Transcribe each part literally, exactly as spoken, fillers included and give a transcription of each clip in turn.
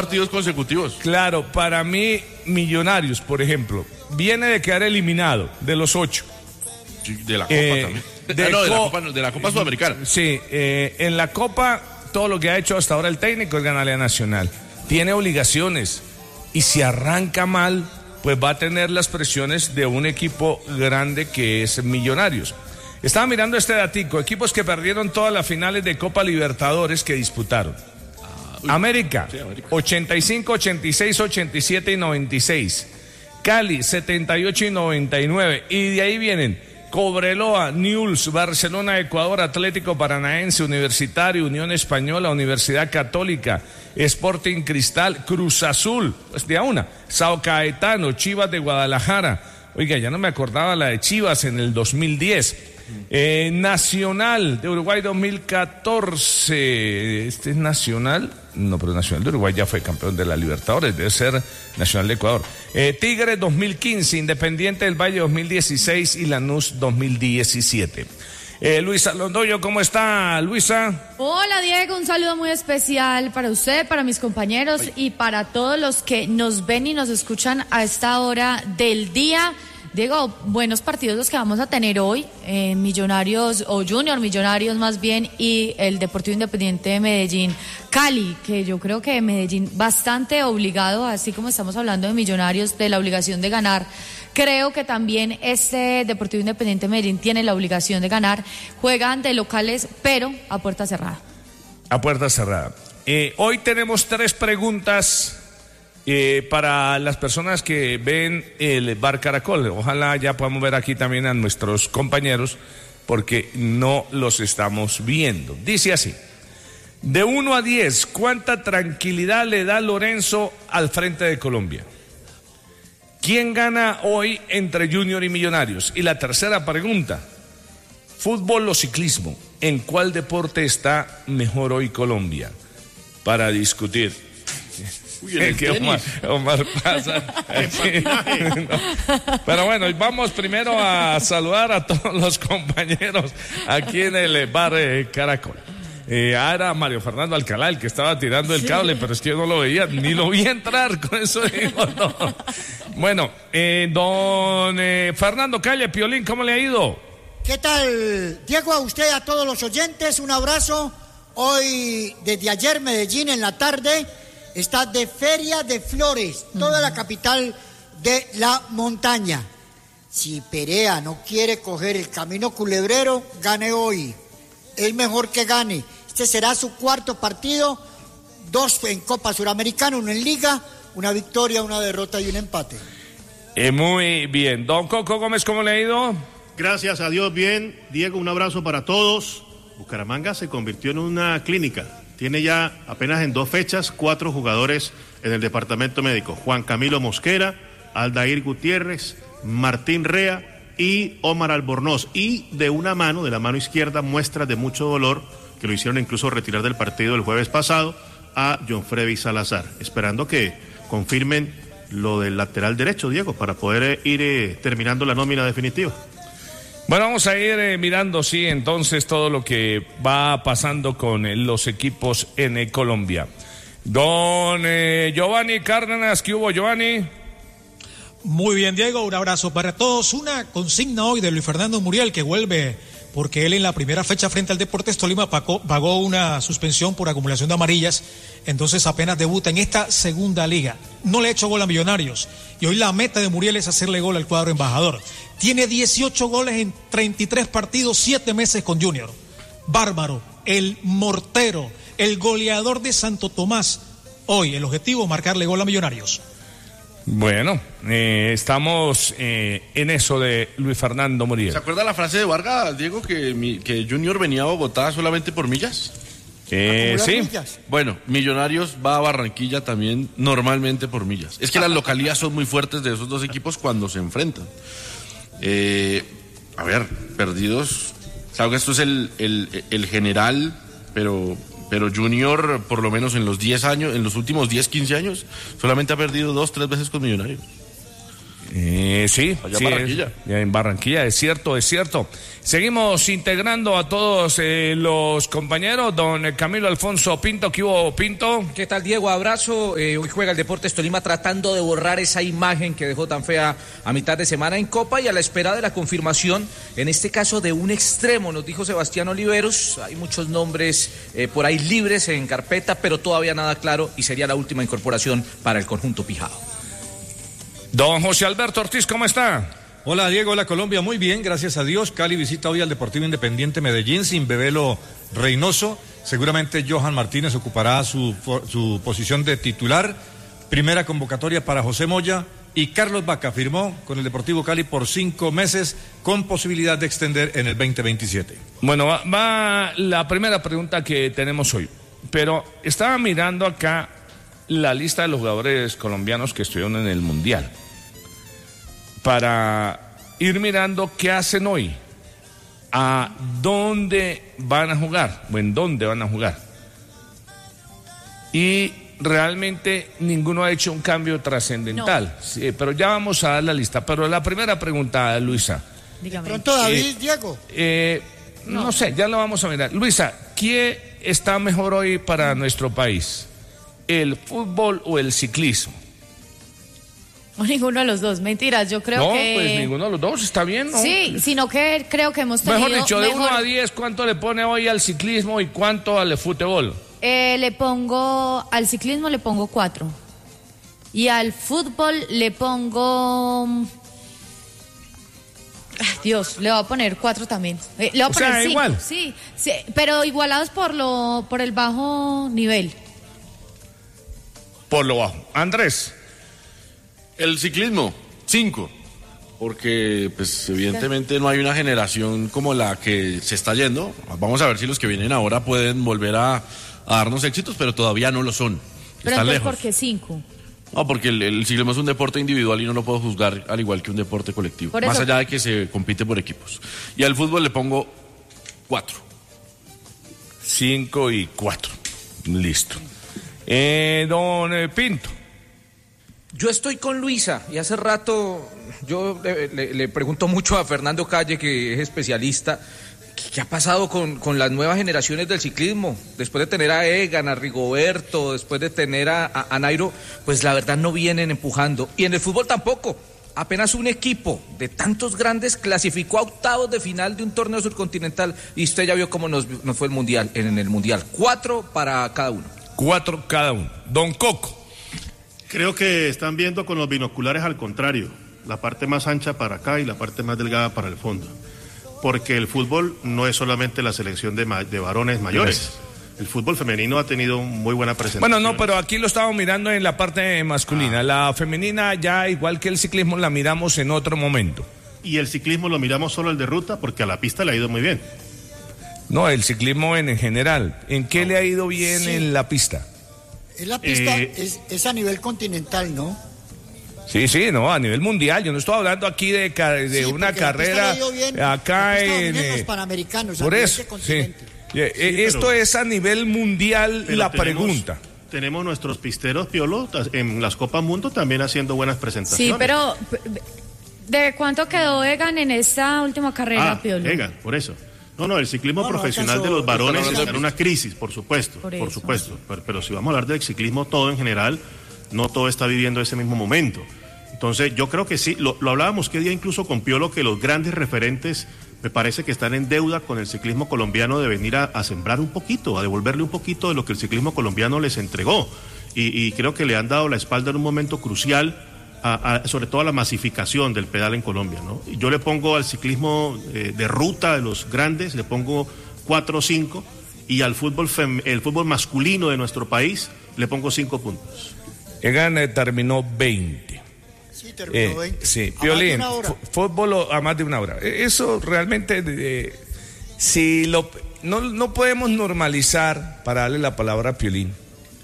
partidos consecutivos. Claro, para mí, Millonarios, por ejemplo, viene de quedar eliminado de los ocho. Sí, de la Copa eh, también. De, ah, no, de, co- la Copa, de la Copa Sudamericana. Sí, eh, en la Copa, todo lo que ha hecho hasta ahora el técnico es ganarle a Nacional. Tiene obligaciones. Y si arranca mal, pues va a tener las presiones de un equipo grande que es Millonarios. Estaba mirando este datico, equipos que perdieron todas las finales de Copa Libertadores que disputaron. Ah, uy, América, sí, América, ochenta y cinco, ochenta y seis, ochenta y siete y noventa y seis. Cali, setenta y ocho y noventa y nueve. Y de ahí vienen Cobreloa, Newell's, Barcelona, Ecuador, Atlético Paranaense, Universitario, Unión Española, Universidad Católica, Sporting Cristal, Cruz Azul, pues de a una, Sao Caetano, Chivas de Guadalajara. Oiga, ya no me acordaba la de Chivas en el dos mil diez. Eh, Nacional de Uruguay dos mil catorce. ¿Este es Nacional? No, pero Nacional de Uruguay ya fue campeón de la Libertadores, debe ser Nacional de Ecuador. Eh, Tigre dos mil quince, Independiente del Valle dos mil dieciséis y Lanús dos mil diecisiete. Eh, Luisa Londoño, ¿cómo está, Luisa? Hola, Diego, un saludo muy especial para usted, para mis compañeros Ay. y para todos los que nos ven y nos escuchan a esta hora del día. Diego, buenos partidos los que vamos a tener hoy, eh, Millonarios o Junior Millonarios más bien, y el Deportivo Independiente de Medellín, Cali, que yo creo que Medellín bastante obligado, así como estamos hablando de Millonarios, de la obligación de ganar. Creo que también este Deportivo Independiente de Medellín tiene la obligación de ganar. Juegan de locales, pero a puerta cerrada. A puerta cerrada. Eh, hoy tenemos tres preguntas eh, para las personas que ven el Bar Caracol. Ojalá ya podamos ver aquí también a nuestros compañeros, porque no los estamos viendo. Dice así: de uno a diez, ¿cuánta tranquilidad le da Lorenzo al frente de Colombia? ¿Quién gana hoy entre Junior y Millonarios? Y la tercera pregunta: fútbol o ciclismo, ¿en cuál deporte está mejor hoy Colombia? Para discutir. Uy, el que Omar, Omar pasa. No. Pero bueno, vamos primero a saludar a todos los compañeros aquí en el Bar eh, Caracol. Eh, era Mario Fernando Alcalá el que estaba tirando el cable, sí. Pero es que yo no lo veía, ni lo vi entrar, con eso digo todo. Bueno, eh, don eh, Fernando Calle, Piolín, ¿cómo le ha ido? ¿Qué tal, Diego? A usted, a todos los oyentes, un abrazo. Hoy, desde ayer, Medellín, en la tarde, está de Feria de Flores, toda uh-huh. la capital de la montaña. Si Perea no quiere coger el camino culebrero, gane hoy. Es mejor que gane. Este será su cuarto partido, dos en Copa Suramericana, uno en Liga, una victoria, una derrota y un empate. Eh, muy bien. Don Coco Gómez, ¿cómo le ha ido? Gracias a Dios, bien. Diego, un abrazo para todos. Bucaramanga se convirtió en una clínica. Tiene ya apenas en dos fechas cuatro jugadores en el departamento médico. Juan Camilo Mosquera, Aldair Gutiérrez, Martín Rea y Omar Albornoz. Y de una mano, de la mano izquierda, muestras de mucho dolor, que lo hicieron incluso retirar del partido el jueves pasado, a John Freddy Salazar. Esperando que confirmen lo del lateral derecho, Diego, para poder ir eh, terminando la nómina definitiva. Bueno, vamos a ir eh, mirando, sí, entonces todo lo que va pasando con eh, los equipos en eh, Colombia. Don eh, Giovanni Cárdenas, ¿qué hubo, Giovanni? Muy bien, Diego, un abrazo para todos. Una consigna hoy de Luis Fernando Muriel, que vuelve porque él en la primera fecha frente al Deportes Tolima pagó, pagó una suspensión por acumulación de amarillas, entonces apenas debuta en esta segunda liga. No le ha hecho gol a Millonarios y hoy la meta de Muriel es hacerle gol al cuadro embajador. Tiene dieciocho goles en treinta y tres partidos, siete meses con Junior. Bárbaro, el mortero, el goleador de Santo Tomás. Hoy el objetivo es marcarle gol a Millonarios. Bueno, eh, estamos eh, en eso de Luis Fernando Muriel. ¿Se acuerda la frase de Vargas, Diego, que, mi, que Junior venía a Bogotá solamente por millas? Eh, sí. Millas. Bueno, Millonarios va a Barranquilla también normalmente por millas. Es que las localías son muy fuertes de esos dos equipos cuando se enfrentan. Eh, a ver, perdidos. Claro que esto es el, el, el general, pero... Pero Junior, por lo menos en los diez años, en los últimos diez, quince años, solamente ha perdido dos, tres veces con Millonarios. Eh, sí, allá sí, en Barranquilla. Es, en Barranquilla, es cierto, es cierto. Seguimos integrando a todos eh, los compañeros. Don Camilo Alfonso Pinto, ¿qué hubo, Pinto? ¿Qué tal, Diego? Abrazo. Eh, hoy juega el Deportes Tolima tratando de borrar esa imagen que dejó tan fea a mitad de semana en Copa y a la espera de la confirmación, en este caso de un extremo, nos dijo Sebastián Oliveros. Hay muchos nombres eh, por ahí libres en carpeta, pero todavía nada claro y sería la última incorporación para el conjunto pijao. Don José Alberto Ortiz, ¿cómo está? Hola Diego, hola Colombia, muy bien, gracias a Dios. Cali visita hoy al Deportivo Independiente Medellín sin Bebelo Reynoso. Seguramente Johan Martínez ocupará su, su posición de titular. Primera convocatoria para José Moya y Carlos Vaca firmó con el Deportivo Cali por cinco meses con posibilidad de extender en el veinte veintisiete. Bueno, va, va la primera pregunta que tenemos hoy, pero estaba mirando acá la lista de los jugadores colombianos que estuvieron en el Mundial para ir mirando qué hacen hoy, a dónde van a jugar o en dónde van a jugar. Y realmente ninguno ha hecho un cambio trascendental. No. Sí, pero ya vamos a dar la lista. Pero la primera pregunta, Luisa. Dígame. ¿Pronto David, eh, Diego? Eh, no. no sé, ya lo vamos a mirar. Luisa, ¿quién está mejor hoy para nuestro país? ¿El fútbol o el ciclismo? O ninguno de los dos, mentiras, yo creo no, que... No, pues ninguno de los dos, está bien, ¿no? Sí, sino que creo que hemos tenido... Mejor dicho, de mejor... uno a diez, ¿cuánto le pone hoy al ciclismo y cuánto al fútbol? Eh, le pongo, al ciclismo le pongo cuatro. Y al fútbol le pongo... Ay, Dios, le voy a poner cuatro también. Eh, le voy a o poner sea, cinco, igual. Sí, sí, pero igualados por lo, por el bajo nivel. Por lo bajo. Andrés. El ciclismo, cinco. Porque, pues, evidentemente no hay una generación como la que se está yendo. Vamos a ver si los que vienen ahora pueden volver a, a darnos éxitos, pero todavía no lo son. Pero Están entonces, lejos. ¿por qué cinco? No, porque el, el ciclismo es un deporte individual y no lo puedo juzgar al igual que un deporte colectivo. Más allá de que se compite por equipos. Y al fútbol le pongo cuatro. Cinco y cuatro. Listo. Eh, don eh, Pinto. Yo estoy con Luisa y hace rato yo le, le, le pregunto mucho a Fernando Calle, que es especialista, ¿qué, qué ha pasado con, con las nuevas generaciones del ciclismo? Después de tener a Egan, a Rigoberto, después de tener a, a, a Nairo, pues la verdad no vienen empujando. Y en el fútbol tampoco. Apenas un equipo de tantos grandes clasificó a octavos de final de un torneo surcontinental y usted ya vio cómo nos, nos fue el mundial, en el mundial. Cuatro para cada uno. Cuatro cada uno. Don Coco. Creo que están viendo con los binoculares al contrario, la parte más ancha para acá y la parte más delgada para el fondo. Porque el fútbol no es solamente la selección de, ma- de varones mayores. El fútbol femenino ha tenido muy buena presentación. Bueno, no, pero aquí lo estamos mirando en la parte masculina. Ah. La femenina ya, igual que el ciclismo, la miramos en otro momento. Y el ciclismo lo miramos solo el de ruta porque a la pista le ha ido muy bien. No, el ciclismo en, en general. ¿En qué no. le ha ido bien sí. en la pista? En la pista eh, es, es a nivel continental, ¿no? Sí, sí, no, a nivel mundial. Yo no estoy hablando aquí de, de sí, una carrera bien, acá en... en los Panamericanos. Por eso, sí. Sí, esto pero, es a nivel mundial la tenemos, pregunta. Tenemos nuestros pisteros piolos en las Copas Mundo también haciendo buenas presentaciones. Sí, pero ¿de cuánto quedó Egan en esta última carrera, ah, Piolo? Egan, por eso. No, no, el ciclismo no, profesional no, de los varones está en una crisis, por supuesto, por, por supuesto. Pero, pero si vamos a hablar del ciclismo todo en general, no todo está viviendo ese mismo momento. Entonces, yo creo que sí, lo, lo hablábamos que día incluso con Piolo, que los grandes referentes me parece que están en deuda con el ciclismo colombiano de venir a, a sembrar un poquito, a devolverle un poquito de lo que el ciclismo colombiano les entregó. Y, y creo que le han dado la espalda en un momento crucial, a, a, sobre todo a la masificación del pedal en Colombia, ¿no? Yo le pongo al ciclismo eh, de ruta de los grandes, le pongo cuatro o cinco, y al fútbol, fem, el fútbol masculino de nuestro país le pongo cinco puntos. Egan eh, terminó veinte. Sí, terminó veinte. Eh, sí, Piolín, fútbol a más de una hora. Eso realmente, eh, si lo, no, no podemos normalizar, para darle la palabra a Piolín,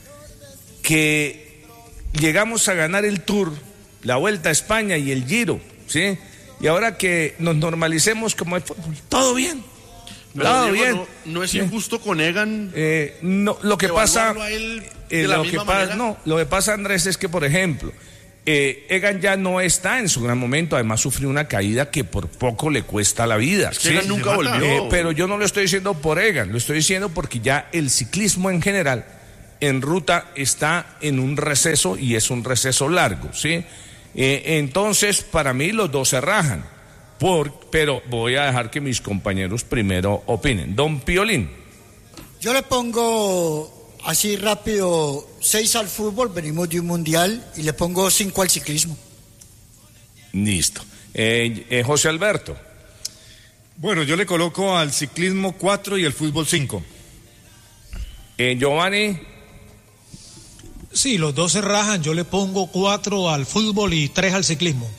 que llegamos a ganar el Tour, la Vuelta a España y el Giro, ¿sí? Y ahora que nos normalicemos como el fútbol, todo bien. Pero todo Diego, bien. No, no es sí. injusto con Egan. Eh, no, lo que pasa, eh, lo que pasa, no, lo que pasa, Andrés, es que por ejemplo, Eh, Egan ya no está en su gran momento, además sufrió una caída que por poco le cuesta la vida. Es que Egan nunca volvió. Eh, pero yo no lo estoy diciendo por Egan, lo estoy diciendo porque ya el ciclismo en general en ruta está en un receso y es un receso largo, ¿sí? Eh, entonces, para mí los dos se rajan, por, pero voy a dejar que mis compañeros primero opinen. Don Piolín. Yo le pongo así rápido seis al fútbol, venimos de un mundial, y le pongo cinco al ciclismo. Listo. Eh, eh, José Alberto. Bueno, yo le coloco al ciclismo cuatro y al fútbol cinco. Eh, Giovanni. Sí, los dos se rajan, yo le pongo cuatro al fútbol y tres al ciclismo.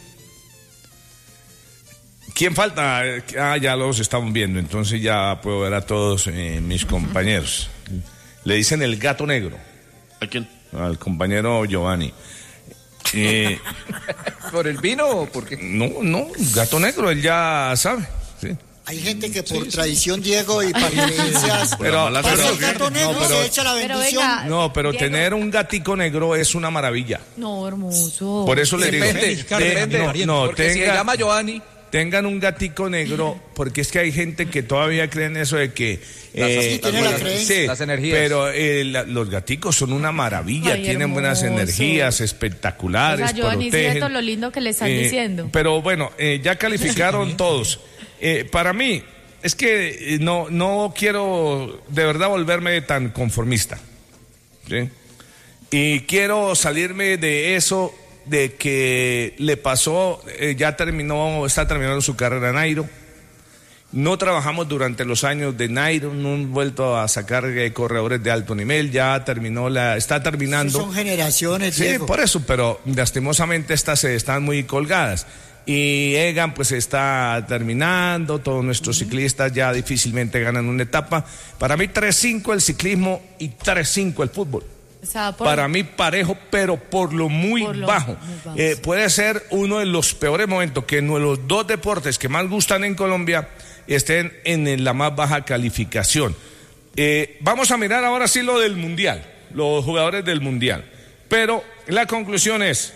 ¿Quién falta? Ah, ya los estamos viendo, entonces ya puedo ver a todos eh, mis compañeros. Le dicen el gato negro. ¿A quién? Al compañero Giovanni. Eh, ¿Por el vino o por qué? no, no, gato negro, él ya sabe. Sí. Hay gente que por sí, tradición, sí. Diego, y parecencias, pero, para pero, el gato negro no, pero, se echa la bendición. Pero venga, no, pero Diego. Tener un gatico negro es una maravilla. No, hermoso. Por eso le digo. Depende, depende. No, no, porque tenga, si se llama Giovanni. Tengan un gatico negro, porque es que hay gente que todavía cree en eso de que eh, las, las, las, sí, las energías. Pero eh, la, los gaticos son una maravilla, Ay, tienen hermoso. Buenas energías, espectaculares. O sea, Giovanni, protegen. cierto lo lindo que le están eh, diciendo. Pero bueno, eh, ya calificaron todos. Eh, para mí, es que eh, no, no quiero de verdad volverme tan conformista, ¿sí? Y quiero salirme de eso de que le pasó, eh, ya terminó, está terminando su carrera Nairo. No trabajamos durante los años de Nairo, no han vuelto a sacar eh, corredores de alto nivel, ya terminó la, está terminando. Sí, son generaciones, sí, Diego. por eso, pero lastimosamente estas se están muy colgadas. Y Egan pues está terminando, todos nuestros uh-huh. ciclistas ya difícilmente ganan una etapa. Para mí tres cinco el ciclismo y tres cinco el fútbol. O sea, por... Para mí parejo, pero por lo muy por lo bajo. Muy bajo eh, sí. Puede ser uno de los peores momentos que en los dos deportes que más gustan en Colombia estén en la más baja calificación. Eh, vamos a mirar ahora sí lo del Mundial, los jugadores del Mundial. Pero la conclusión es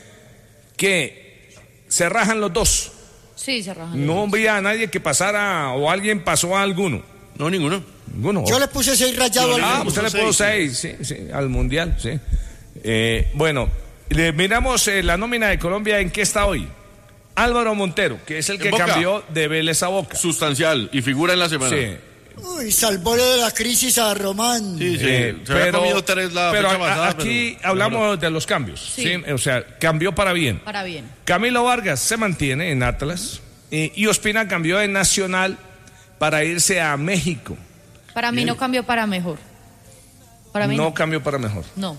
que se rajan los dos. Sí, se rajan. No había nadie que pasara o alguien pasó a alguno. No, ninguno. Ninguno. Yo le puse seis rayados al Ah, fútbol. usted le puso seis, sí, sí, al Mundial, sí. Eh, bueno, le miramos eh, la nómina de Colombia, ¿en qué está hoy? Álvaro Montero, que es el que Boca. cambió de Vélez a Boca. Sustancial, y figura en la semana. Sí. Uy, salvó de la crisis a Román. Sí, sí. Eh, se había comido tres la pero fecha a- pasada, aquí pero- hablamos de los cambios, Sí. ¿sí? O sea, cambió para bien. Para bien. Camilo Vargas se mantiene en Atlas eh, y Ospina cambió de Nacional para irse a México. Para mí Bien. no cambió para mejor. Para mí no, no. cambió para mejor. No.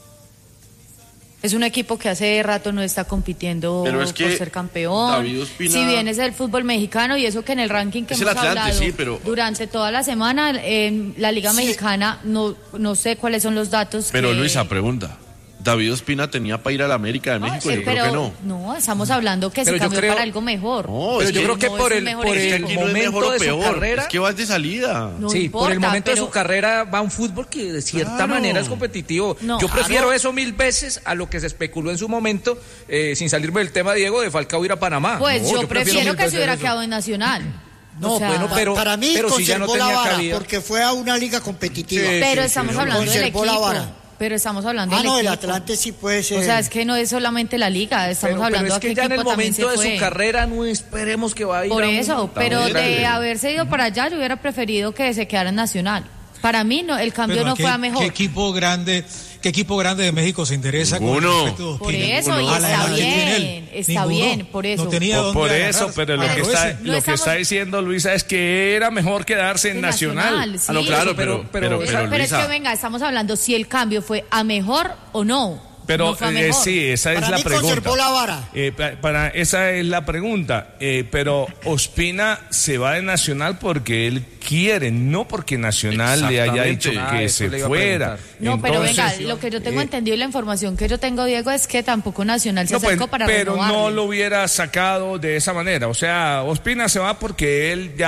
Es un equipo que hace rato no está compitiendo Pero es que por ser campeón. David Ospina- Si bien es el fútbol mexicano y eso que en el ranking que Es el hemos Atlante, hablado sí, pero- durante toda la semana en la Liga Sí. Mexicana, no, no sé cuáles son los datos. Pero que- Luisa, pregunta. David Ospina tenía para ir a la América de México, Sí, yo pero creo que no. no, estamos hablando que Pero se yo cambió creo- para algo mejor. No, Pero es yo que creo que no por es el, un mejor por es que el aquí no es mejor momento o de su peor, carrera. es que vas de salida. No sí, por el importa, momento de pero- su carrera va un fútbol que de cierta Claro. manera es competitivo. No, Yo prefiero claro. eso mil veces a lo que se especuló en su momento, eh, sin salirme del tema, Diego, de Falcao ir a Panamá. Pues No, yo, prefiero mil que veces se hubiera eso. quedado en Nacional. No, O sea, bueno, pero- Pa- para mí pero si ya conservó no la tenía vara cabida. porque fue a una liga competitiva. Sí, pero sí, estamos sí, hablando del conservó equipo. la vara. Pero estamos hablando Ah, del no, el equipo. Atlante sí puede ser. O sea, es que no es solamente la liga, estamos Pero, hablando pero es a qué que ya en el equipo también momento se de fue. su carrera no esperemos que vaya a ir Por a un- eso, pero También, de grande. haberse ido para allá, yo hubiera preferido que se quedara en Nacional. Para mí, no, el cambio Pero no ¿qué- fue a mejor. ¿Qué equipo grande, qué equipo grande de México se interesa con Ninguno. el respecto de Por Ospina? eso, y A la está edad que tiene bien, él. está Ninguno. bien, por eso. No tenía Por, dónde por agarrar. eso, pero lo Pero que está, ese- No lo estamos- que está diciendo Luisa es que era mejor quedarse en En Nacional. Nacional, sí. Ah, no, claro, pero- pero, pero- pero, Pero, pero, pero es Luisa, que venga, estamos hablando si el cambio fue a mejor o no. Pero No fue a eh, mejor. sí, esa es Para la mí pregunta. conservó la vara. Eh, pa- para esa es la pregunta. Eh, pero Ospina se va de Nacional porque él quiere, no porque Nacional le haya dicho Exactamente. Ah, que eso se le iba a fuera. preguntar. No, pero Entonces, venga, lo que yo tengo eh, entendido y la información que yo tengo, Diego, es que tampoco Nacional se no, pues, acercó para pero no renovarle. lo hubiera sacado de esa manera. O sea, Ospina se va porque él ya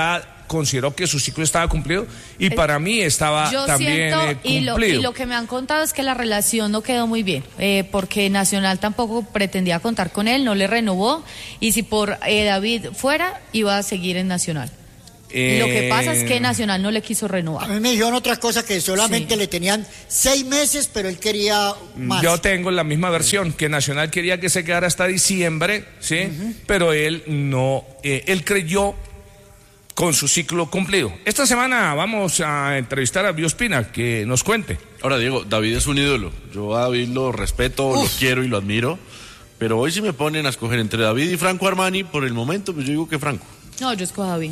consideró que su ciclo estaba cumplido y para mí estaba Yo también siento, eh, y, lo, cumplido. y lo que me han contado es que la relación no quedó muy bien, eh, porque Nacional tampoco pretendía contar con él, no le renovó, y si por eh, David fuera, iba a seguir en Nacional. Eh, Lo que pasa es que Nacional no le quiso A renovar. mí me dijeron otra cosa, que solamente Sí. le tenían seis meses, pero él quería más. Yo tengo la misma versión, que Nacional quería que se quedara hasta diciembre, ¿sí? Uh-huh. Pero él no, eh, él creyó con su ciclo cumplido. Esta semana vamos a entrevistar a Biospina, que nos cuente. Ahora, Diego, David es un ídolo. Yo a David lo respeto, Uf. lo quiero y lo admiro. Pero hoy si me ponen a escoger entre David y Franco Armani, por el momento, pues yo digo que Franco. No, yo escojo a David.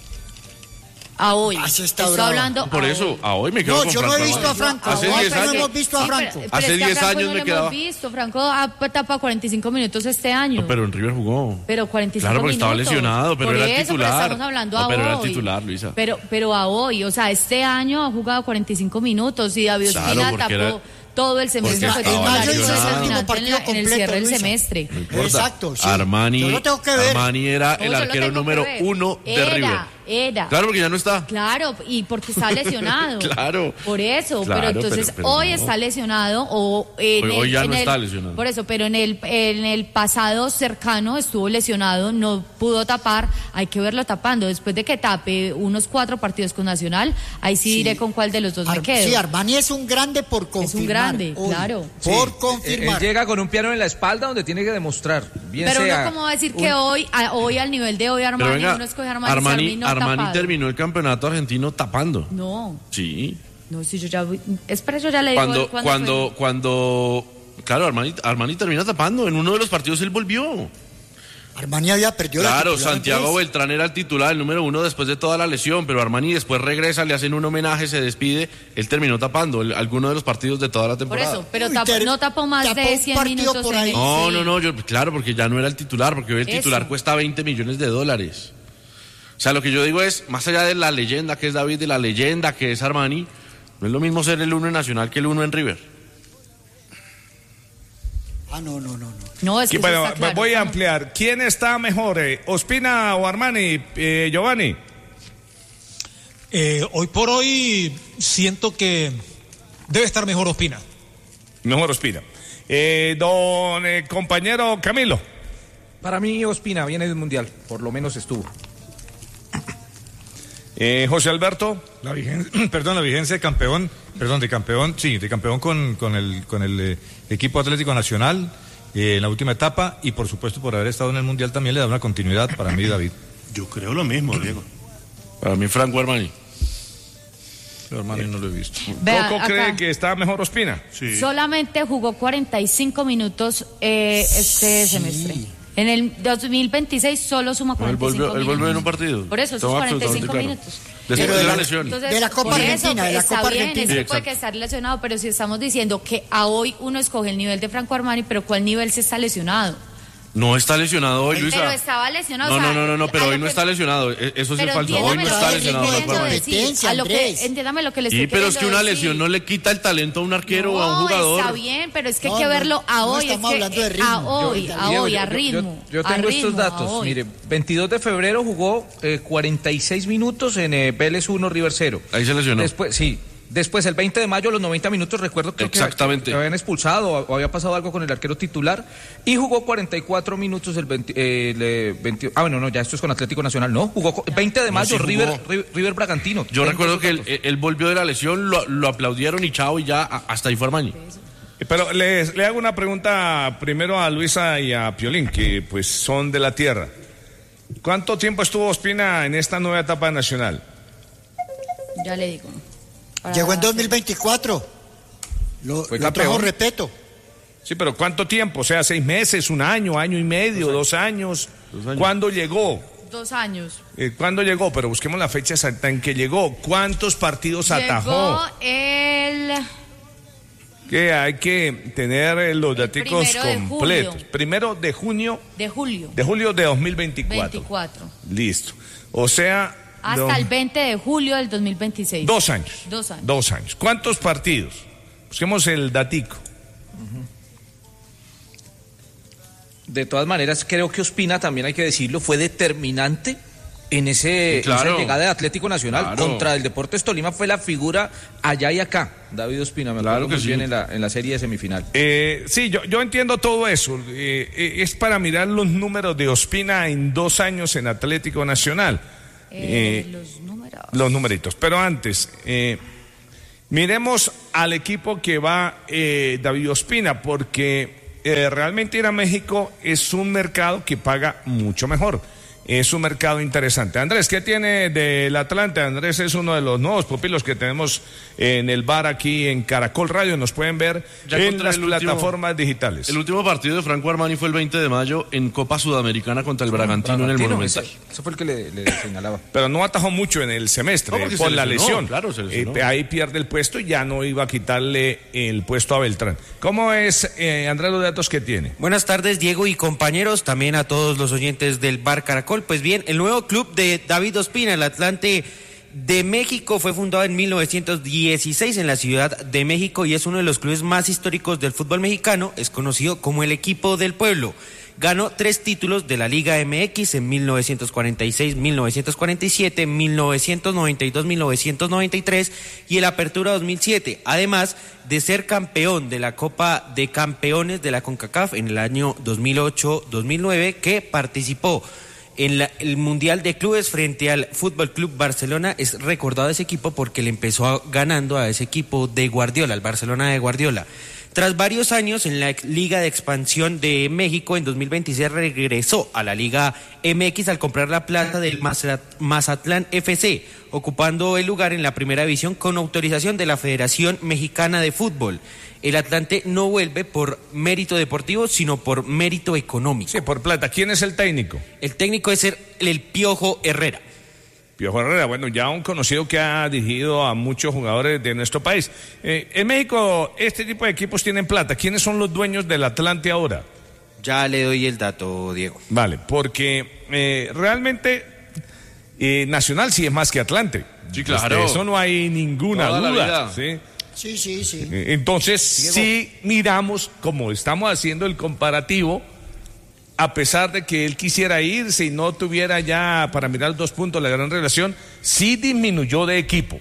A hoy. Así está Estoy bravo. hablando Por a eso, hoy. a hoy me quedo No, con yo Franco no he visto Armani. a Franco. Hace Hoy diez no años. hemos visto a Sí, pero- Franco. pero Hace es que a diez Franco años no me lo quedaba- hemos visto. Franco ha tapado cuarenta y cinco minutos este año. No, pero en River jugó. Pero cuarenta y cinco Claro, porque minutos. estaba lesionado, pero Por era el eso, titular. Pero estamos hablando No, a pero hoy. era el titular, Luisa. Pero, pero a hoy, o sea, este año ha jugado cuarenta y cinco minutos y David Claro, Ospina porque tapó era- todo el semestre. porque Fue estaba titular y fue lesionado. determinante El partido en, la- en el completo, cierre del Luisa. semestre. No importa. Exacto, sí. Armani, Yo lo tengo que ver. Armani era No, el yo lo arquero tengo número que ver. uno de Era, River. Era. Claro, porque ya no está. Claro, y porque está lesionado. Claro. Por eso, Claro, pero entonces pero- pero hoy no. está lesionado o en Hoy- el, hoy ya en no el- está lesionado. Por eso, pero en el en el pasado cercano estuvo lesionado, no pudo tapar, hay que verlo tapando. Después de que tape unos cuatro partidos con Nacional, ahí sí, Sí. diré con cuál de los dos Ar- me quedo. Sí, Armani es un grande por confirmar. grande, hoy. claro. Por Sí, confirmar. Él llega con un piano en la espalda donde tiene que demostrar. Bien Pero sea uno como va a decir un- que hoy, a- hoy al nivel de hoy Pero Armani, venga, uno escoge a Armani, Armani, Sarmi no Armani tapado. terminó el campeonato argentino tapando. No, Sí. no, si yo ya voy- espera, yo ya le digo Cuando, cuándo cuando, fue. cuando, claro, Armani, Armani termina tapando. En uno de los partidos él volvió. Armani había perdido la Claro, titular, Santiago pues. Beltrán era el titular, el número uno después de toda la lesión, pero Armani después regresa, le hacen un homenaje, se despide. Él terminó tapando el- alguno de los partidos de toda la Por temporada. eso, pero Uy, tap- ter- no tapó más tapó de un cien partido minutos por en ahí. el- No, sí. no, no, yo, claro, porque ya no era el titular, porque hoy el Eso. titular cuesta veinte millones de dólares. O sea, lo que yo digo es, más allá de la leyenda que es David, de la leyenda que es Armani, no es lo mismo ser el uno en Nacional que el uno en River. Ah, no, no, no, no. No, es que Y eso bueno, está claro. voy a ampliar. ¿Quién está mejor, eh, Ospina o Armani, eh, Giovanni? Eh, hoy por hoy siento que debe estar mejor Ospina. Mejor Ospina. Eh, don eh, compañero Camilo. Para mí Ospina viene del Mundial, por lo menos estuvo. Eh, José Alberto. La vigencia, perdón, la vigencia de campeón, perdón, de campeón, sí, de campeón con, con el, con el eh, equipo Atlético Nacional eh, en la última etapa y por supuesto por haber estado en el Mundial también le da una continuidad para mí, David. Yo creo lo mismo, Diego. Para mí, Franco Armani. Pero Armani no lo he visto. Vea, ¿Coco acá. cree que está mejor Ospina? Sí. Solamente jugó cuarenta y cinco minutos eh, este semestre. En el dos mil veintiséis solo suma Él cuarenta y cinco volvió, él minutos. volvió en un partido. Por eso, esos Estaba cuarenta y cinco absolutamente minutos. claro. Después Pero de de la la- lesión. Entonces, De la Copa por Argentina, de la está Copa bien, Argentina. ese Sí, puede exacto. que estar lesionado, pero si estamos diciendo que a hoy uno escoge el nivel de Franco Armani, pero ¿cuál nivel se está lesionado? No está lesionado hoy, Luisa. Pero estaba lesionado. No, o sea, no, no, no, no, pero a hoy lo no que- está lesionado. e- Eso sí es Pero falso. Hoy entiéndame no lo está que lesionado estoy Franco queriendo Armani. decir. Competencia, A lo que, Andrés. entiéndame lo que le estoy Sí, pero es queriendo que una decir. lesión no le quita el talento a un arquero o a un No, jugador. está bien, pero es que hay No, que no, verlo a no hoy. estamos es que, hablando de eh, ritmo. A hoy, Yo- a Diego, hoy, yo- a yo- ritmo. Yo, yo a tengo ritmo, estos a datos. hoy. Mire, veintidós de febrero jugó eh, cuarenta y seis minutos en eh, Vélez uno, River cero. Ahí se lesionó. Después, sí. Después, el veinte de mayo, a los noventa minutos, recuerdo creo que- Exactamente. que habían expulsado o, o había pasado algo con el arquero titular. Y jugó cuarenta y cuatro minutos el veinte, eh, el, eh, veinte. Ah, bueno, no, ya esto es con Atlético Nacional. No, jugó co- veinte de mayo, sí jugó. River, River, River Bragantino. Yo Tengo recuerdo esos que él, datos. él volvió de la lesión, lo, lo aplaudieron y chao, y ya a- hasta ahí fue Armani. Pero les, le hago una pregunta primero a Luisa y a Piolín, que pues son de la tierra. ¿Cuánto tiempo estuvo Ospina en esta nueva etapa nacional? Ya le digo. Para Llegó en hacer- dos mil veinticuatro. Lo, Fue lo trajo campeón. respeto. Sí, pero ¿cuánto tiempo? O sea, seis meses, un año, año y medio, dos años. Dos años. ¿Cuándo llegó? Dos años. Eh, ¿Cuándo llegó? Pero busquemos la fecha exacta en que llegó. ¿Cuántos partidos atajó? Llegó el... Que hay que tener eh, los daticos primero de completos. julio. Primero de junio, de julio. de julio de dos mil veinticuatro. veinticuatro. Listo. O sea, Hasta do- el veinte de julio del dos mil veintiséis. dos años. Dos años. Dos años. ¿Cuántos partidos? Busquemos el datico. De todas maneras, creo que Ospina, también hay que decirlo, fue determinante En ese, Claro. esa llegada de Atlético Nacional Claro. contra el Deportes Tolima fue la figura allá y acá. David Ospina, me Claro acuerdo que muy sí. bien en la, en la serie de semifinal. Eh, sí, yo, yo entiendo todo eso. Eh, eh, es para mirar los números de Ospina en dos años en Atlético Nacional. Eh, Eh, los números. Los numeritos. Pero antes, eh, miremos al equipo que va eh, David Ospina, porque eh, realmente ir a México es un mercado que paga mucho mejor. Es un mercado interesante. Andrés, ¿qué tiene del Atlante? Andrés es uno de los nuevos pupilos que tenemos en el bar aquí en Caracol Radio. Nos pueden ver Ya en encontré las el último- plataformas digitales. El último partido de Franco Armani fue el veinte de mayo en Copa Sudamericana contra el Bragantino, en el Bragantino, Monumental. ese- Eso fue el que le, le señalaba. Pero no atajó mucho en el semestre No, porque por se la lesionó, lesión. claro, se lesionó. Eh, ahí pierde el puesto y ya no iba a quitarle el puesto a Beltrán. ¿Cómo es, eh, Andrés, los datos que tiene? Buenas tardes, Diego y compañeros, también a todos los oyentes del Bar Caracol. Pues bien, el nuevo club de David Ospina, el Atlante de México, fue fundado en mil novecientos dieciséis en la Ciudad de México y es uno de los clubes más históricos del fútbol mexicano. Es conocido como el equipo del pueblo. Ganó tres títulos de la Liga M X en mil novecientos cuarenta y seis, mil novecientos cuarenta y siete, mil novecientos noventa y dos, mil novecientos noventa y tres y el Apertura dos mil siete, además de ser campeón de la Copa de Campeones de la CONCACAF en el año dos mil ocho dos mil nueve, que participó en la, el Mundial de Clubes frente al Fútbol Club Barcelona. Es recordado ese equipo porque le empezó a, ganando a ese equipo de Guardiola, al Barcelona de Guardiola. Tras varios años en la Liga de Expansión de México, en dos mil veintiséis regresó a la Liga M X al comprar la plaza del Mazatlán F C, ocupando el lugar en la primera división con autorización de la Federación Mexicana de Fútbol. El Atlante no vuelve por mérito deportivo, sino por mérito económico. Sí, por plata. ¿Quién es el técnico? El técnico es el, el Piojo Herrera. Piojo Herrera, bueno, ya un conocido que ha dirigido a muchos jugadores de nuestro país. Eh, en México, este tipo de equipos tienen plata. ¿Quiénes son los dueños del Atlante ahora? Ya le doy el dato, Diego. Vale, porque eh, realmente eh, Nacional sí es más que Atlante. Sí, claro. De eso no hay ninguna Toda la duda. vida. ¿Sí? Sí, sí, sí. Eh, Entonces, si miramos, como estamos haciendo el comparativo, a pesar de que él quisiera irse y no tuviera ya para mirar dos puntos la gran relación, sí disminuyó de equipo.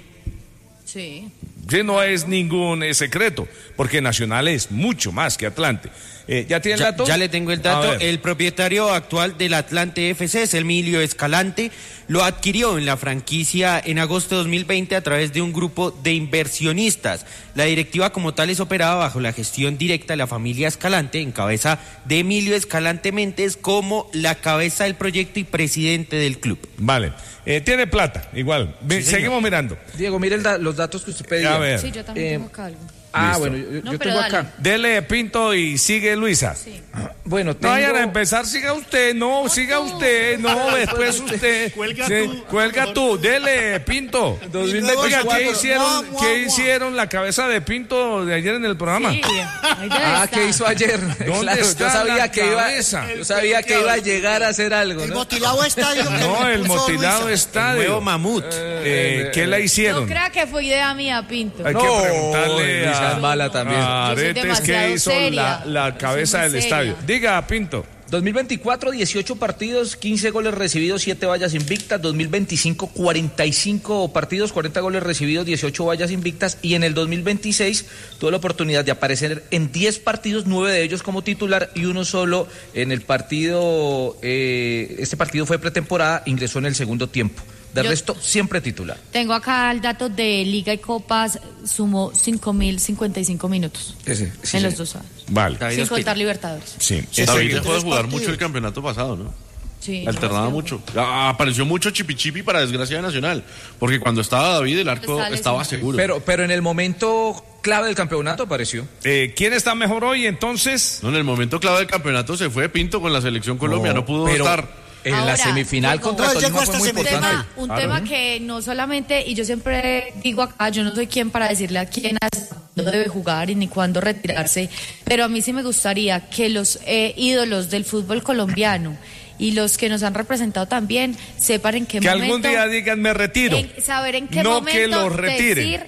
Sí. Sí, no es ningún eh, secreto, porque Nacional es mucho más que Atlante. Eh, ¿Ya tiene el Ya, dato? ya le tengo el A dato. ver. El propietario actual del Atlante F C es Emilio Escalante. Lo adquirió en la franquicia en agosto de dos mil veinte a través de un grupo de inversionistas. La directiva como tal es operada bajo la gestión directa de la familia Escalante, en cabeza de Emilio Escalante Méndez como la cabeza del proyecto y presidente del club. Vale. Eh, tiene plata, igual. Ve- seguimos mirando. Diego, mire el da- los datos que usted pedía. A ver. Sí, yo también Eh, tengo acá algo. Ah, Listo. bueno, yo, No, yo pero tengo dale. acá. Dele Pinto y sigue Luisa. Sí. Bueno, No tengo... vayan a empezar, siga usted, no, siga tú. usted, no, después usted. Cuelga Sí, tú. Cuelga tú, dele, Pinto. dos mil Oiga, veinticuatro. ¿qué hicieron, Mua, mua, ¿qué mua. hicieron la cabeza de Pinto de ayer en el programa? Sí, ahí debe Ah, estar. ¿qué hizo ayer? ¿Dónde Claro, está yo sabía la que iba, cabeza? yo sabía que iba a llegar a hacer algo, El ¿no? motilado estadio. que No, le el puso motilado Luisa. estadio. Nuevo mamut. Eh, ¿Qué le No hicieron? crea que fue idea mía, Pinto. Hay No, que preguntarle Luisa a, es mala también. a Yo soy Aretes demasiado qué hizo seria. la, la Yo cabeza soy muy del seria. estadio. Diga, Pinto. dos mil veinticuatro, dieciocho partidos, quince goles recibidos, siete vallas invictas. dos mil veinticinco, cuarenta y cinco partidos, cuarenta goles recibidos, dieciocho vallas invictas. Y en el dos mil veintiséis tuve la oportunidad de aparecer en diez partidos, nueve de ellos como titular y uno solo en el partido. Eh, este partido fue pretemporada, ingresó en el segundo tiempo. De Yo- resto, siempre titular. Tengo acá el dato de Liga y Copas, sumó cinco mil cincuenta y cinco minutos Ese, sí, en los sí. dos años. Vale. David Sin Ospina. contar Libertadores. Sí. David Enseguida. dejó de jugar partidos. mucho el campeonato pasado, ¿no? Sí, Alternaba yo mucho. Ah, apareció mucho chipi chipi para desgracia de Nacional. Porque cuando estaba David, el arco Estaba estaba lesionado. seguro. Pero, pero en el momento clave del campeonato apareció. Eh, ¿Quién está mejor hoy entonces? No, en el momento clave del campeonato se fue Pinto con la selección Colombia. No, pudo pero estar. En Ahora, la semifinal llegó- contra No, Tolima llegó fue hasta muy Un semifinal. importante. tema, un tema que no solamente, y yo siempre digo acá, yo no soy quien para decirle a quién no debe jugar y ni cuándo retirarse, pero a mí sí me gustaría que los eh, ídolos del fútbol colombiano y los que nos han representado también sepan en qué Que momento... algún día digan me retiro. en- saber en qué no momento que los retiren. decir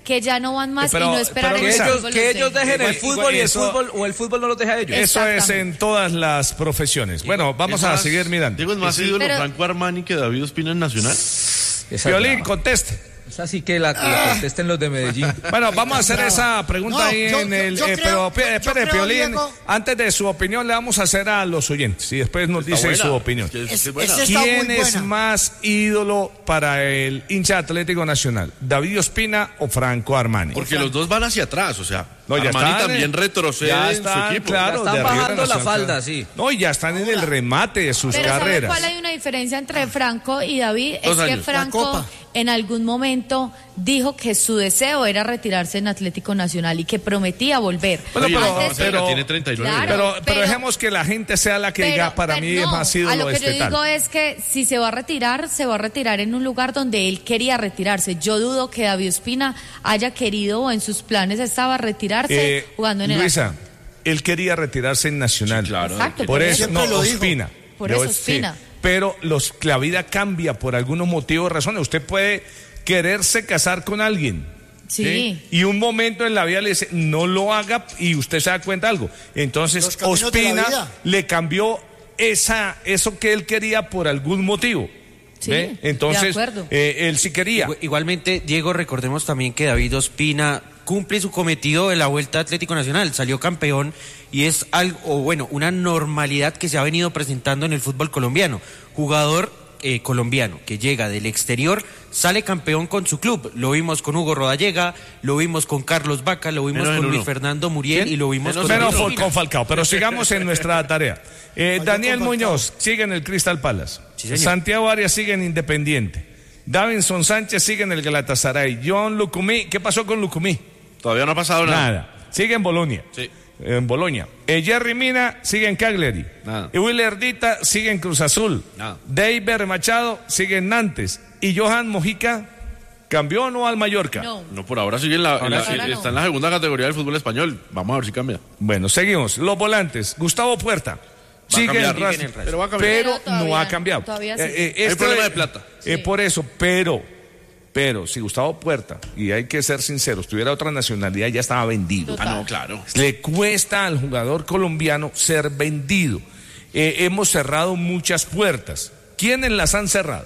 que ya no van más Pero- y no esperar pero en el Luisa, ellos, fútbol. que los ellos dejen. dejen el Igual- fútbol igual y el eso- fútbol o el fútbol no los deja a ellos. Eso es Exactamente. en todas las profesiones. Bueno, vamos Es a más, seguir mirando. Diego, es más Sí. ídolo Pero- Franco Armani que David Ospina en Nacional. Esa Violín, brava. conteste. Es así que la, la contesten los de Medellín. Bueno, vamos a hacer esa pregunta No, ahí yo- en yo- el... yo eh, creo- pero yo- yo espere, creo, Piolín, Diego- antes de su opinión le vamos a hacer a los oyentes y después nos dice buena. su opinión. Es que es- Es- es buena. ese está ¿Quién muy es buena. más ídolo para el hincha Atlético Nacional? ¿David Ospina o Franco Armani? Porque los dos van hacia atrás, o sea, No, ya Armani están, también eh, retrocede ya en están, su equipo. claro, Ya están de arriba bajando de la Nacional. falda, sí. No, y ya están en el remate de sus Pero ¿sabe carreras. cuál hay una diferencia entre Franco y David? Dos es que años. La Franco Copa. en algún momento dijo que su deseo era retirarse en Atlético Nacional y que prometía volver. Bueno, Oye, pero- Antes- pero- tiene treinta y nueve. Claro, Pero, pero, pero- dejemos que la gente sea la que Pero- diga, para pero mí es no, más a ídolo lo que este yo tal. digo es que si se va a retirar, se va a retirar en un lugar donde él quería retirarse. Yo dudo que David Ospina haya querido o en sus planes estaba retirarse Eh, jugando en el Luisa, él quería retirarse en Nacional. Sí, claro. Exacto, Por eso, Siempre no, lo dijo. Ospina. Por Yo- eso, sí. Ospina. Pero los, la vida cambia por algunos motivos, razones. Usted puede quererse casar con alguien. Sí. Y un momento en la vida le dice, no lo haga, y usted se da cuenta de algo. Entonces, Los caminos de la Ospina vida. le cambió esa, eso que él quería por algún motivo. Sí, ¿ve? de Entonces, acuerdo. eh, él sí quería. Igu- Igualmente, Diego, recordemos también que David Ospina cumple su cometido de la Vuelta Atlético Nacional, salió campeón y es algo, o bueno, una normalidad que se ha venido presentando en el fútbol colombiano. Jugador eh, colombiano que llega del exterior, sale campeón con su club. Lo vimos con Hugo Rodallega, lo vimos con Carlos Vaca, lo vimos Menos en con Luis uno. Fernando Muriel ¿Quién? y lo vimos Menos con en Pero uno. fue con Falcao, pero sigamos en nuestra tarea. Eh, Falló Daniel con Falcao. Muñoz sigue en el Crystal Palace. Sí, señor. Santiago Arias sigue en Independiente. Davinson Sánchez sigue en el Galatasaray. John Lucumí, ¿qué pasó con Lucumí? Todavía no ha pasado nada. Nada. Sigue en Bolonia. Sí. En Boloña. Eh, Jerry Mina sigue en Cagliari. Nada. Y Will Erdita sigue en Cruz Azul. Nada. David Machado sigue en Nantes. Y Johan Mojica cambió o no al Mallorca. No. No, por ahora sigue en la, en la- Ahora no. está en la segunda categoría del fútbol español. Vamos a ver si cambia. Bueno, seguimos. Los volantes. Gustavo Puerta. Va a Sigue cambiar. en Racing. Sigue en el Racing. Pero va a cambiar. Pero Pero todavía no ha no, cambiado. todavía sí. Hay esto problema es- de plata. eh, Sí. Por eso, pero, pero, si Gustavo Puerta, y hay que ser sinceros, tuviera otra nacionalidad, ya estaba vendido. Total. Ah, no, claro. Le cuesta al jugador colombiano ser vendido. Eh, hemos cerrado muchas puertas. ¿Quiénes las han cerrado?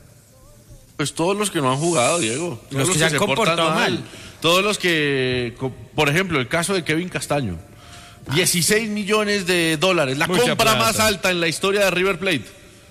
Pues todos los que no han jugado, Diego. Todos Los que se han portan comportado mal. Todos los que, co- por ejemplo, el caso de Kevin Castaño. dieciséis millones de dólares, la Mucha compra plata. más alta en la historia de River Plate.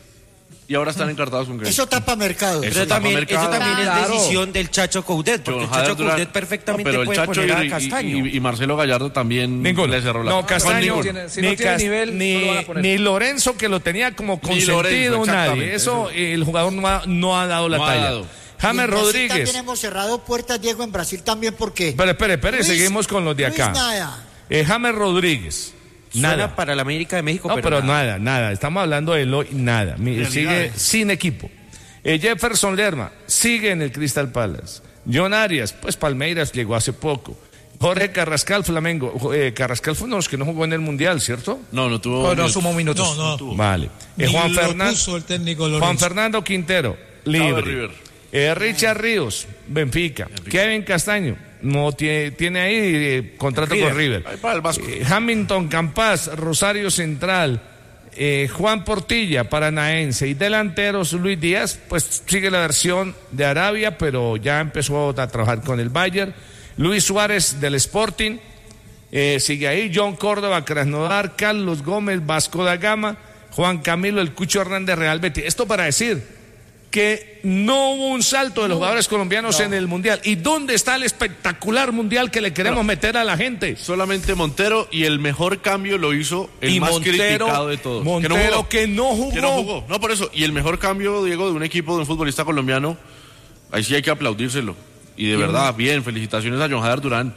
Y ahora están encartados con Kevin. Eso tapa mercado. Eso Eso también, tapa mercado. eso también Claro. es decisión del Chacho Coudet, porque John el Chacho Jader Durán- Coudet perfectamente No, pero el puede Chacho poner a y- y- Castaño. Y, y Marcelo Gallardo también Ninguno. le cerró la No, Con Castaño, ninguno. tiene- si no ni, tiene Cas- nivel, ni- no lo van a poner. ni Lorenzo, que lo tenía como consentido Lorenzo, nadie. exactamente, Eso, eso. el jugador no ha, no ha dado la No ha talla. dado. Y James en Brasil Rodríguez. También hemos cerrado puertas, Diego, en Brasil también, porque. Pero espere, espere, Luis- seguimos con los de Luis acá. nada. Eh, James Rodríguez. Suena Nada. para la América de México, No, pero, pero nada. nada, nada. Estamos hablando de lo nada. Mi- Realidades. sigue sin equipo. Eh, Jefferson Lerma sigue en el Crystal Palace. John Arias, pues Palmeiras llegó hace poco. Jorge Carrascal, Flamengo. Jo- eh, Carrascal fue uno de los que no jugó en el Mundial, ¿cierto? No, no tuvo. No, no minutos. sumó minutos. No, no. Vale. Eh, Ni Juan lo Fernando. puso el técnico Lorenzo. Juan Fernando Quintero, de libre. River. Eh, Richard Ríos, Benfica. Kevin Castaño, no tiene, tiene ahí eh, contrato River. con River. Ahí para el Vasco. Eh, Hamilton Campas, Rosario Central. eh, Juan Portilla, Paranaense. Y delanteros, Luis Díaz, pues sigue la versión de Arabia, pero ya empezó a trabajar con el Bayern. Luis Suárez del Sporting. Eh, sigue ahí John Córdoba, Krasnodar, Carlos Gómez, Vasco da Gama, Juan Camilo, el Cucho Hernández, Real Betis. Esto para decir que no hubo un salto de los jugadores colombianos en el Mundial. ¿Y dónde está el espectacular Mundial que le queremos meter a la gente? Solamente Montero, y el mejor cambio lo hizo el Y más Montero- criticado de todos. Montero que no jugó. Que no jugó. No, por eso. Y el mejor cambio, Diego, de un equipo, de un futbolista colombiano, ahí sí hay que aplaudírselo. Y de verdad, bien, felicitaciones a John Jader Durán.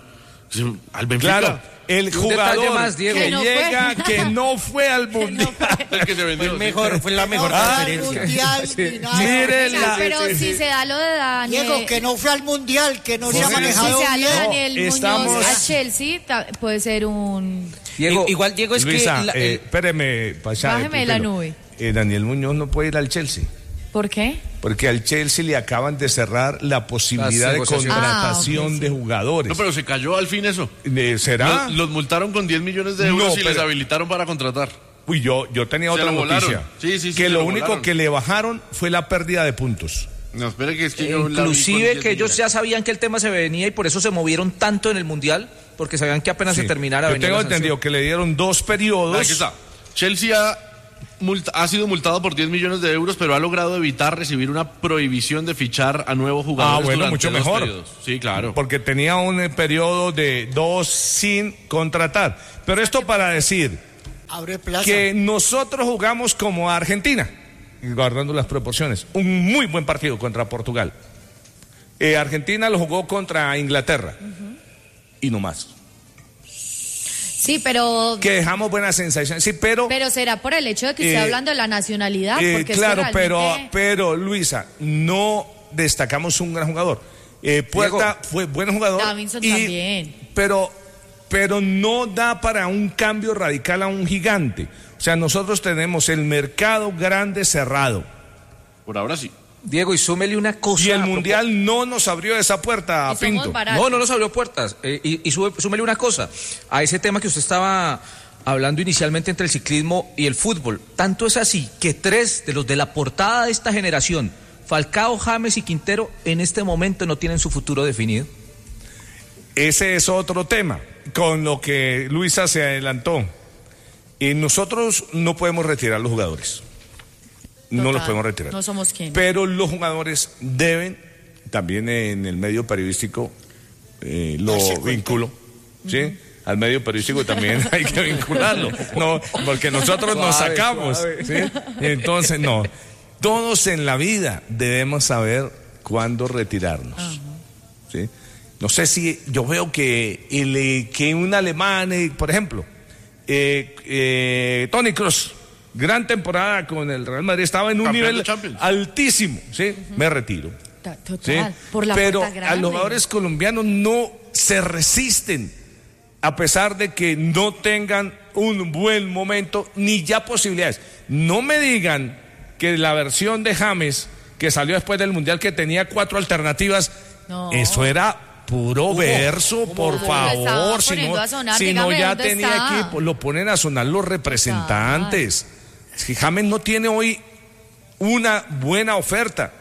Al Benfica. Claro, el Y un detalle jugador más, Diego. que Que no fue. llega, que no fue al Mundial. El que se vendió. Fue el mejor, fue la mejor No, al transferencia. mundial, Sí. ni nada. Mire Oiga, la- pero sí, si sí. se da lo de Daniel. Diego, que no fue al mundial, que no se Por ha eso. manejado si se da lo de bien. Daniel No, estamos- Muñoz a Chelsea, ta- puede ser un. Diego, I- Igual, Diego, es Luisa, que... la- eh, el- espéreme, Pachá, Bájeme de la pupilo. nube. Eh, Daniel Muñoz no puede ir al Chelsea. ¿Por qué? porque al Chelsea le acaban de cerrar la posibilidad de contratación ah, okay, sí. de jugadores. No, pero se cayó al fin eso. ¿Será? Los, los multaron con diez millones de euros no, y pero... les habilitaron para contratar. Uy, yo, yo tenía se otra noticia. Sí, sí, sí, que lo, lo único volaron. que le bajaron fue la pérdida de puntos. No, espere que es que eh, yo inclusive que ellos ya sabían que el tema se venía y por eso se movieron tanto en el Mundial, porque sabían que apenas sí. se terminara. Yo tengo entendido que le dieron dos periodos. Aquí está. Chelsea ha, multa, ha sido multado por diez millones de euros, pero ha logrado evitar recibir una prohibición de fichar a nuevos jugadores. Ah, bueno, mucho mejor. Periodos. Sí, claro. Porque tenía un periodo de dos sin contratar. Pero esto para decir Abre plaza. que nosotros jugamos como Argentina, guardando las proporciones. Un muy buen partido contra Portugal. Eh, Argentina lo jugó contra Inglaterra. Uh-huh. Y no más. Sí, pero... Que dejamos buenas sensaciones, sí, pero... Pero será por el hecho de que eh, esté hablando de la nacionalidad, eh, porque claro, es que realmente... pero, pero, Luisa, no destacamos un gran jugador. Eh, Puerta Diego, fue buen jugador. Davinson y, también. Pero, pero no da para un cambio radical a un gigante. O sea, nosotros tenemos el mercado grande cerrado. Por ahora sí. Diego, y súmele una cosa. Y el Mundial no nos abrió esa puerta, Pinto. No, no nos abrió puertas. Eh, y y sube, súmele una cosa. A ese tema que usted estaba hablando inicialmente entre el ciclismo y el fútbol. Tanto es así que tres de los de la portada de esta generación, Falcao, James y Quintero, en este momento no tienen su futuro definido. Ese es otro tema, con lo que Luisa se adelantó. Y nosotros no podemos retirar a los jugadores. Total, no los podemos retirar. No somos quienes. Pero los jugadores deben, también en el medio periodístico, eh, lo vinculo, ¿sí? Uh-huh. Al medio periodístico también hay que vincularlo, no, porque nosotros suave, nos sacamos, suave. ¿Sí? Entonces, no, todos en la vida debemos saber cuándo retirarnos, uh-huh. ¿sí? No sé si, yo veo que, el, que un alemán, eh, por ejemplo, eh, eh, Toni Kroos, gran temporada con el Real Madrid, estaba en un Campeón nivel altísimo, ¿sí? Uh-huh. Me retiro. Total, ¿sí? por la Pero puerta grande. a los jugadores colombianos no se resisten, a pesar de que no tengan un buen momento ni ya posibilidades. No me digan que la versión de James, que salió después del Mundial, que tenía cuatro alternativas, no. Eso era puro ¿Cómo? verso, ¿Cómo? por ¿Cómo? favor, si no, sonar, si no ya tenía está. equipo, lo ponen a sonar los representantes. Total. Si James no tiene hoy una buena oferta,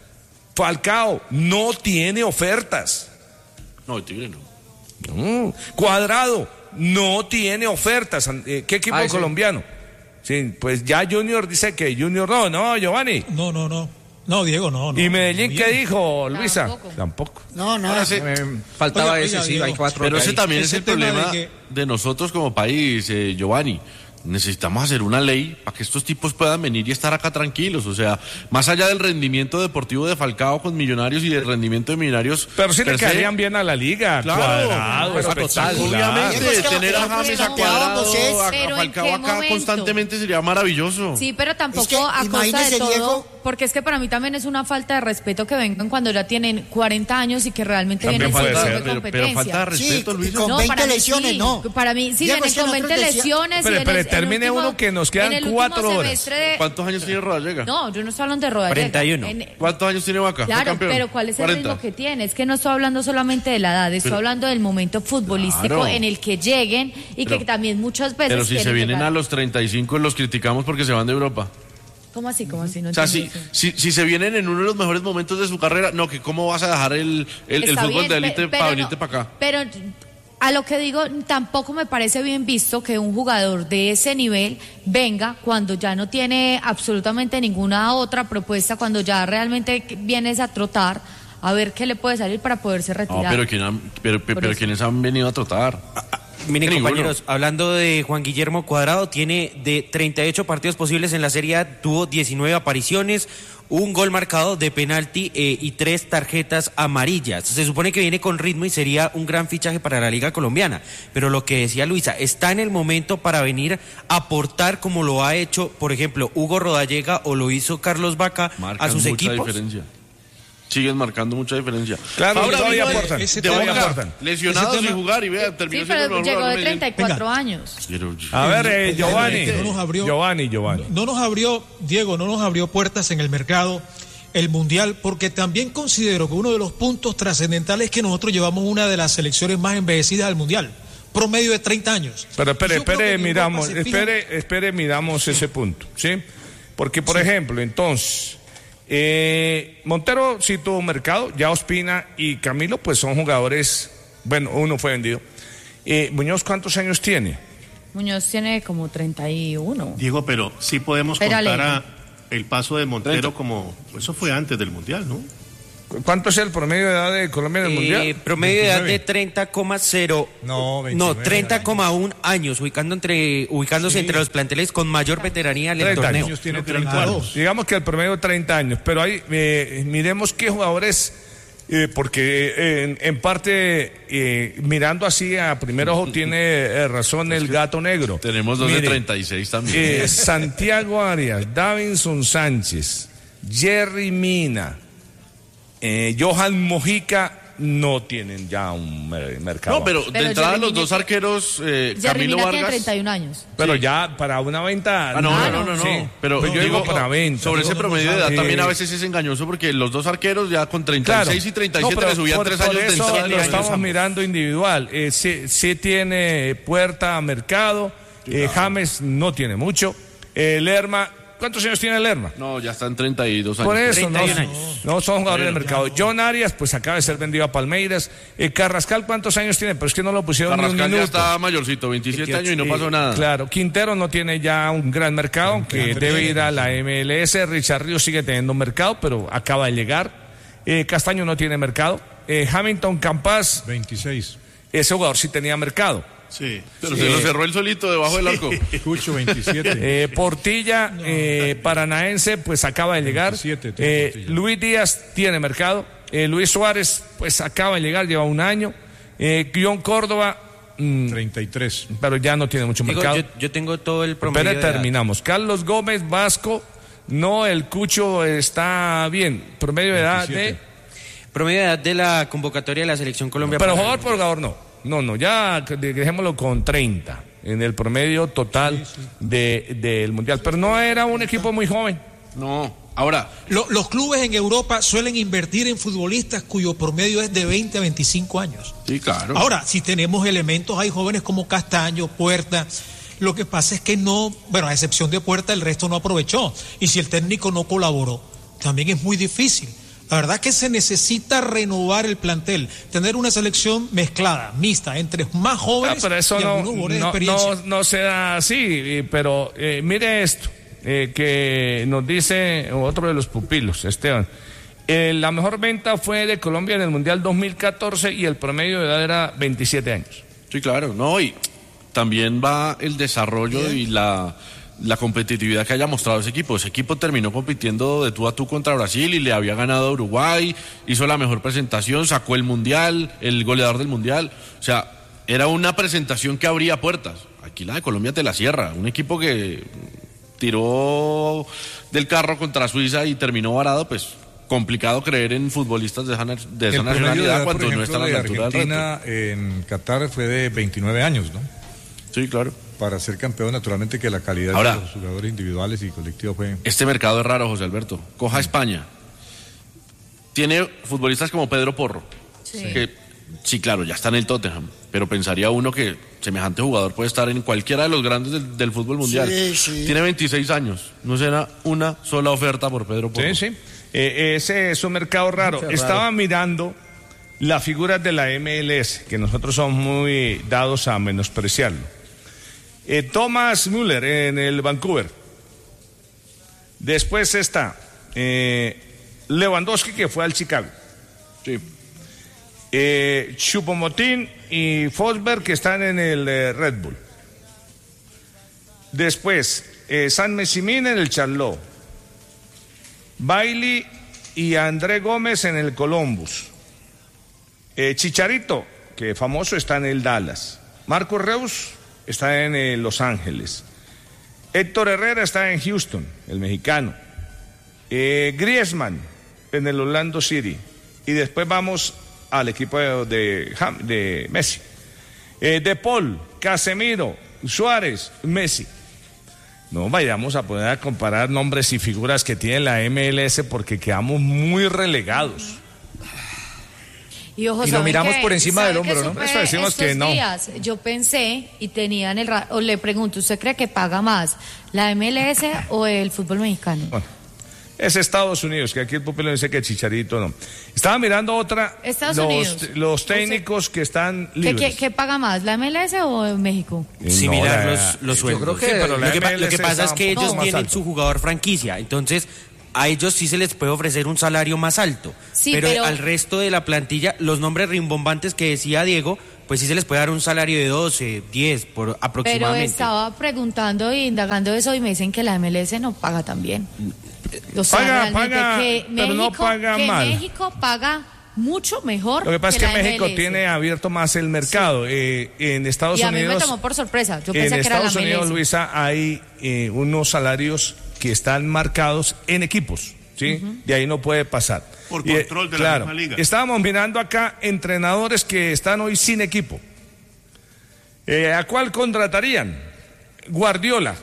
Falcao no tiene ofertas. No, el Tigre no. no. Cuadrado no tiene ofertas. ¿Qué equipo Ay, colombiano? Sí. sí, pues ya Junior dice que Junior no, no, Giovanni. No, no, no. No, Diego, no. no ¿Y Medellín no, qué dijo, Luisa? Tampoco. Tampoco. No, no. Ese, me faltaba oiga, ese, oiga, sí, Diego, hay cuatro. Pero ese también ese es el problema de, que... de nosotros como país, eh, Giovanni. Necesitamos hacer una ley para que estos tipos puedan venir y estar acá tranquilos. O sea, más allá del rendimiento deportivo de Falcao con Millonarios y del rendimiento de Millonarios. Pero sí le caerían bien a la liga. Claro, Cuadrado, espectacular. Obviamente, tener a James, a Cuadrado, a, a Falcao acá momento? constantemente sería maravilloso. Sí, pero tampoco es que, a costa de todo. Diego, porque es que para mí también es una falta de respeto que vengan cuando ya tienen cuarenta años y que realmente también vienen puede sin ser, pero, competencia. Pero falta de respeto, sí, Luis. con no, veinte para lesiones, sí, no. Para mí, sí, Diego, vienen con veinte lesiones. Pero, y pero el, termine el último, uno que nos quedan cuatro horas. De... ¿Cuántos años tiene Rodallega? No, yo no estoy hablando de Rodallega. cuarenta y uno. En... ¿Cuántos años tiene Vaca? Claro, pero ¿cuál es el cuarenta. ritmo que tiene? Es que no estoy hablando solamente de la edad, estoy pero, hablando del momento futbolístico claro. en el que lleguen y pero, que también muchas veces... Pero si se vienen llegar. a los treinta y cinco los criticamos porque se van de Europa. ¿Cómo así? ¿Cómo así? No o sea, si, si, si se vienen en uno de los mejores momentos de su carrera, no, que cómo vas a dejar el, el, el fútbol bien, de élite para venirte no, para acá. Pero a lo que digo, tampoco me parece bien visto que un jugador de ese nivel venga cuando ya no tiene absolutamente ninguna otra propuesta, cuando ya realmente vienes a trotar, a ver qué le puede salir para poderse retirar. No, pero, ¿quién han, pero, pero, pero ¿quiénes han venido a trotar? Miren, compañeros, hablando de Juan Guillermo Cuadrado, tiene de treinta y ocho partidos posibles en la Serie A, tuvo diecinueve apariciones, un gol marcado de penalti eh, y tres tarjetas amarillas. Se supone que viene con ritmo y sería un gran fichaje para la Liga Colombiana. Pero lo que decía Luisa, está en el momento para venir a aportar como lo ha hecho, por ejemplo, Hugo Rodallega o lo hizo Carlos Vaca Marcan a sus mucha equipos. Diferencia. Siguen marcando mucha diferencia. Claro, ahora todavía aportan. Ese todavía aportan. Lesionados sin jugar y vea, terminó sí, pero llegó de treinta y cuatro años. A ver, eh, Giovanni. No nos abrió, Giovanni, Giovanni. No nos abrió, Diego, no nos abrió puertas en el mercado el Mundial, porque también considero que uno de los puntos trascendentales es que nosotros llevamos una de las selecciones más envejecidas del Mundial, promedio de treinta años. Pero espere, espere, miramos, espere, espere, miramos sí. ese punto, ¿sí? Porque, por sí. ejemplo, entonces, eh, Montero sí tuvo mercado, ya Ospina y Camilo, pues son jugadores, bueno, uno fue vendido. Eh, Muñoz, ¿cuántos años tiene? Muñoz tiene como treinta y uno. Diego, pero sí podemos Espérale. contar a el paso de Montero treinta. Como, eso fue antes del Mundial, ¿no? ¿Cuánto es el promedio de edad de Colombia en el eh, Mundial? Promedio de edad de treinta coma cero. No, no treinta coma uno años, ubicando entre, ubicándose sí. entre los planteles con mayor veteranía del torneo. Años tiene treinta años. Digamos que el promedio treinta años, pero ahí eh, miremos qué jugadores, eh, porque eh, en, en parte, eh, mirando así a primer ojo, tiene eh, razón el gato negro. Tenemos dos Mire, de treinta y seis también. Eh, Santiago Arias, Davinson Sánchez, Jerry Mina, Eh, Johan Mojica no tienen ya un mercado. No, pero, pero de entrada los dos arqueros, eh, Camilo Vargas. Tiene treinta y un años. Pero sí. ya para una venta. Ah, no, no, no, no. no, sí. no. Pero pues yo digo para venta. Sobre ese promedio de edad eh, también a veces es engañoso porque los dos arqueros ya con treinta y seis claro. y treinta y siete no, le subían por, tres por años de entrada. Lo estamos mirando individual. Eh, sí, sí tiene Puerta mercado. Eh, claro. James no tiene mucho. Eh, Lerma. ¿Cuántos años tiene Lerma? No, ya están treinta y dos años. Por eso, no, años. no son jugadores del mercado. John Arias, pues acaba de ser vendido a Palmeiras. Eh, Carrascal, ¿cuántos años tiene? Pero es que no lo pusieron Carrascal ni un minuto. Ya está mayorcito, veintisiete años y no pasó nada. Claro, Quintero no tiene ya un gran mercado, aunque debe ir a la M L S. Richard Ríos sigue teniendo un mercado, pero acaba de llegar. Eh, Castaño no tiene mercado. Eh, Hamilton Campas. veintiséis. Ese jugador sí tenía mercado. Sí, pero sí. se lo cerró el solito debajo sí. del arco. Cucho, veintisiete. Eh, Portilla, no. eh, paranaense, pues acaba de llegar. veintisiete, eh, Luis Díaz tiene mercado. Eh, Luis Suárez, pues acaba de llegar, lleva un año. Eh, Guión Córdoba. Mmm, treinta y tres. Pero ya no tiene mucho Digo, mercado. Yo, yo tengo todo el promedio. Pero terminamos. Carlos Gómez, Vasco. No, el Cucho está bien. Promedio de edad de. Promedio de edad de la convocatoria de la Selección Colombia. Pero jugador por jugador no. No, no, ya dejémoslo con treinta en el promedio total sí, sí. de, del Mundial. Pero no era un equipo muy joven. No, ahora. Lo, los clubes en Europa suelen invertir en futbolistas cuyo promedio es de veinte a veinticinco años. Sí, claro. Ahora, si tenemos elementos, hay jóvenes como Castaño, Puerta. Lo que pasa es que no, bueno, a excepción de Puerta, el resto no aprovechó. Y si el técnico no colaboró, también es muy difícil. La verdad que se necesita renovar el plantel, tener una selección mezclada, mixta, entre más jóvenes ah, pero eso y no, algunos jugadores no, de experiencia. No, no se da así, pero eh, mire esto, eh, que nos dice otro de los pupilos, Esteban. Eh, la mejor venta fue de Colombia en el Mundial dos mil catorce y el promedio de edad era veintisiete años. Sí, claro, no, y también va el desarrollo Bien. y la... la competitividad que haya mostrado ese equipo. Ese equipo terminó compitiendo de tú a tú contra Brasil y le había ganado a Uruguay, hizo la mejor presentación, sacó el Mundial, el goleador del Mundial. O sea, era una presentación que abría puertas. Aquí la de Colombia te la cierra. Un equipo que tiró del carro contra Suiza y terminó varado, pues complicado creer en futbolistas de esa, de esa nacionalidad cuando ejemplo, no están a la altura del reto. En Qatar fue de veintinueve años, ¿no? Sí, claro. Para ser campeón, naturalmente que la calidad Ahora, de los jugadores individuales y colectivos fue... Este mercado es raro, José Alberto. Coja España. Tiene futbolistas como Pedro Porro. Sí. Que, sí, claro, ya está en el Tottenham. Pero pensaría uno que semejante jugador puede estar en cualquiera de los grandes del, del fútbol mundial. Sí, sí. Tiene veintiséis años. No será una sola oferta por Pedro Porro. Sí, sí. Eh, ese es un mercado raro. raro. Estaba mirando las figuras de la M L S, que nosotros somos muy dados a menospreciarlo. Eh, Thomas Müller en el Vancouver. Después está eh, Lewandowski, que fue al Chicago. Sí. Eh, Choupo-Moting y Forsberg, que están en el eh, Red Bull. Después eh, Saint-Maximin en el Charlotte. Bailey y André Gómez en el Columbus. Eh, Chicharito, que famoso, está en el Dallas. Marco Reus está en eh, Los Ángeles. Héctor Herrera está en Houston, el mexicano. Eh, Griezmann en el Orlando City. Y después vamos al equipo de, de, de Messi. Eh, De Paul, Casemiro, Suárez, Messi. No vayamos a poder a comparar nombres y figuras que tiene la M L S porque quedamos muy relegados. Y, ojo, Y lo miramos que, por encima del hombro, ¿no? Por eso decimos que no. Días, yo pensé y tenía en el ra- o le pregunto, ¿usted cree que paga más la M L S o el fútbol mexicano? Bueno, es Estados Unidos, que aquí el Pupilo dice que Chicharito no. Estaba mirando otra. Estados los, Unidos. los técnicos que están ¿Qué, libres. qué, qué paga más, la M L S o México? Eh, Similar no, la- los, los yo sueldos. creo que- Sí, pero la lo, que, pa- M L S lo que pasa es está que un poco ellos más tienen alto. su jugador franquicia, entonces a ellos sí se les puede ofrecer un salario más alto, Sí, pero, pero- al resto de la plantilla, los nombres rimbombantes que decía Diego, pues sí se les puede dar un salario de doce, diez por Pero aproximadamente. estaba preguntando y indagando eso y me dicen que la M L S no paga tan bien. O sea, Paga, realmente paga, que pero no México, paga que mal. México paga mucho mejor. Lo que pasa es la que México M L S. tiene abierto más el mercado. Eh, en Estados Y a mí Unidos. me tomó por sorpresa. Yo en pensé que era la Estados M L S. Unidos, Luisa, hay eh, unos salarios que están marcados en equipos, ¿sí? De ahí no puede pasar. Por Y, eh, control de la claro, misma liga. Estábamos mirando acá entrenadores que están hoy sin equipo. Eh, ¿A cuál contratarían? Guardiola,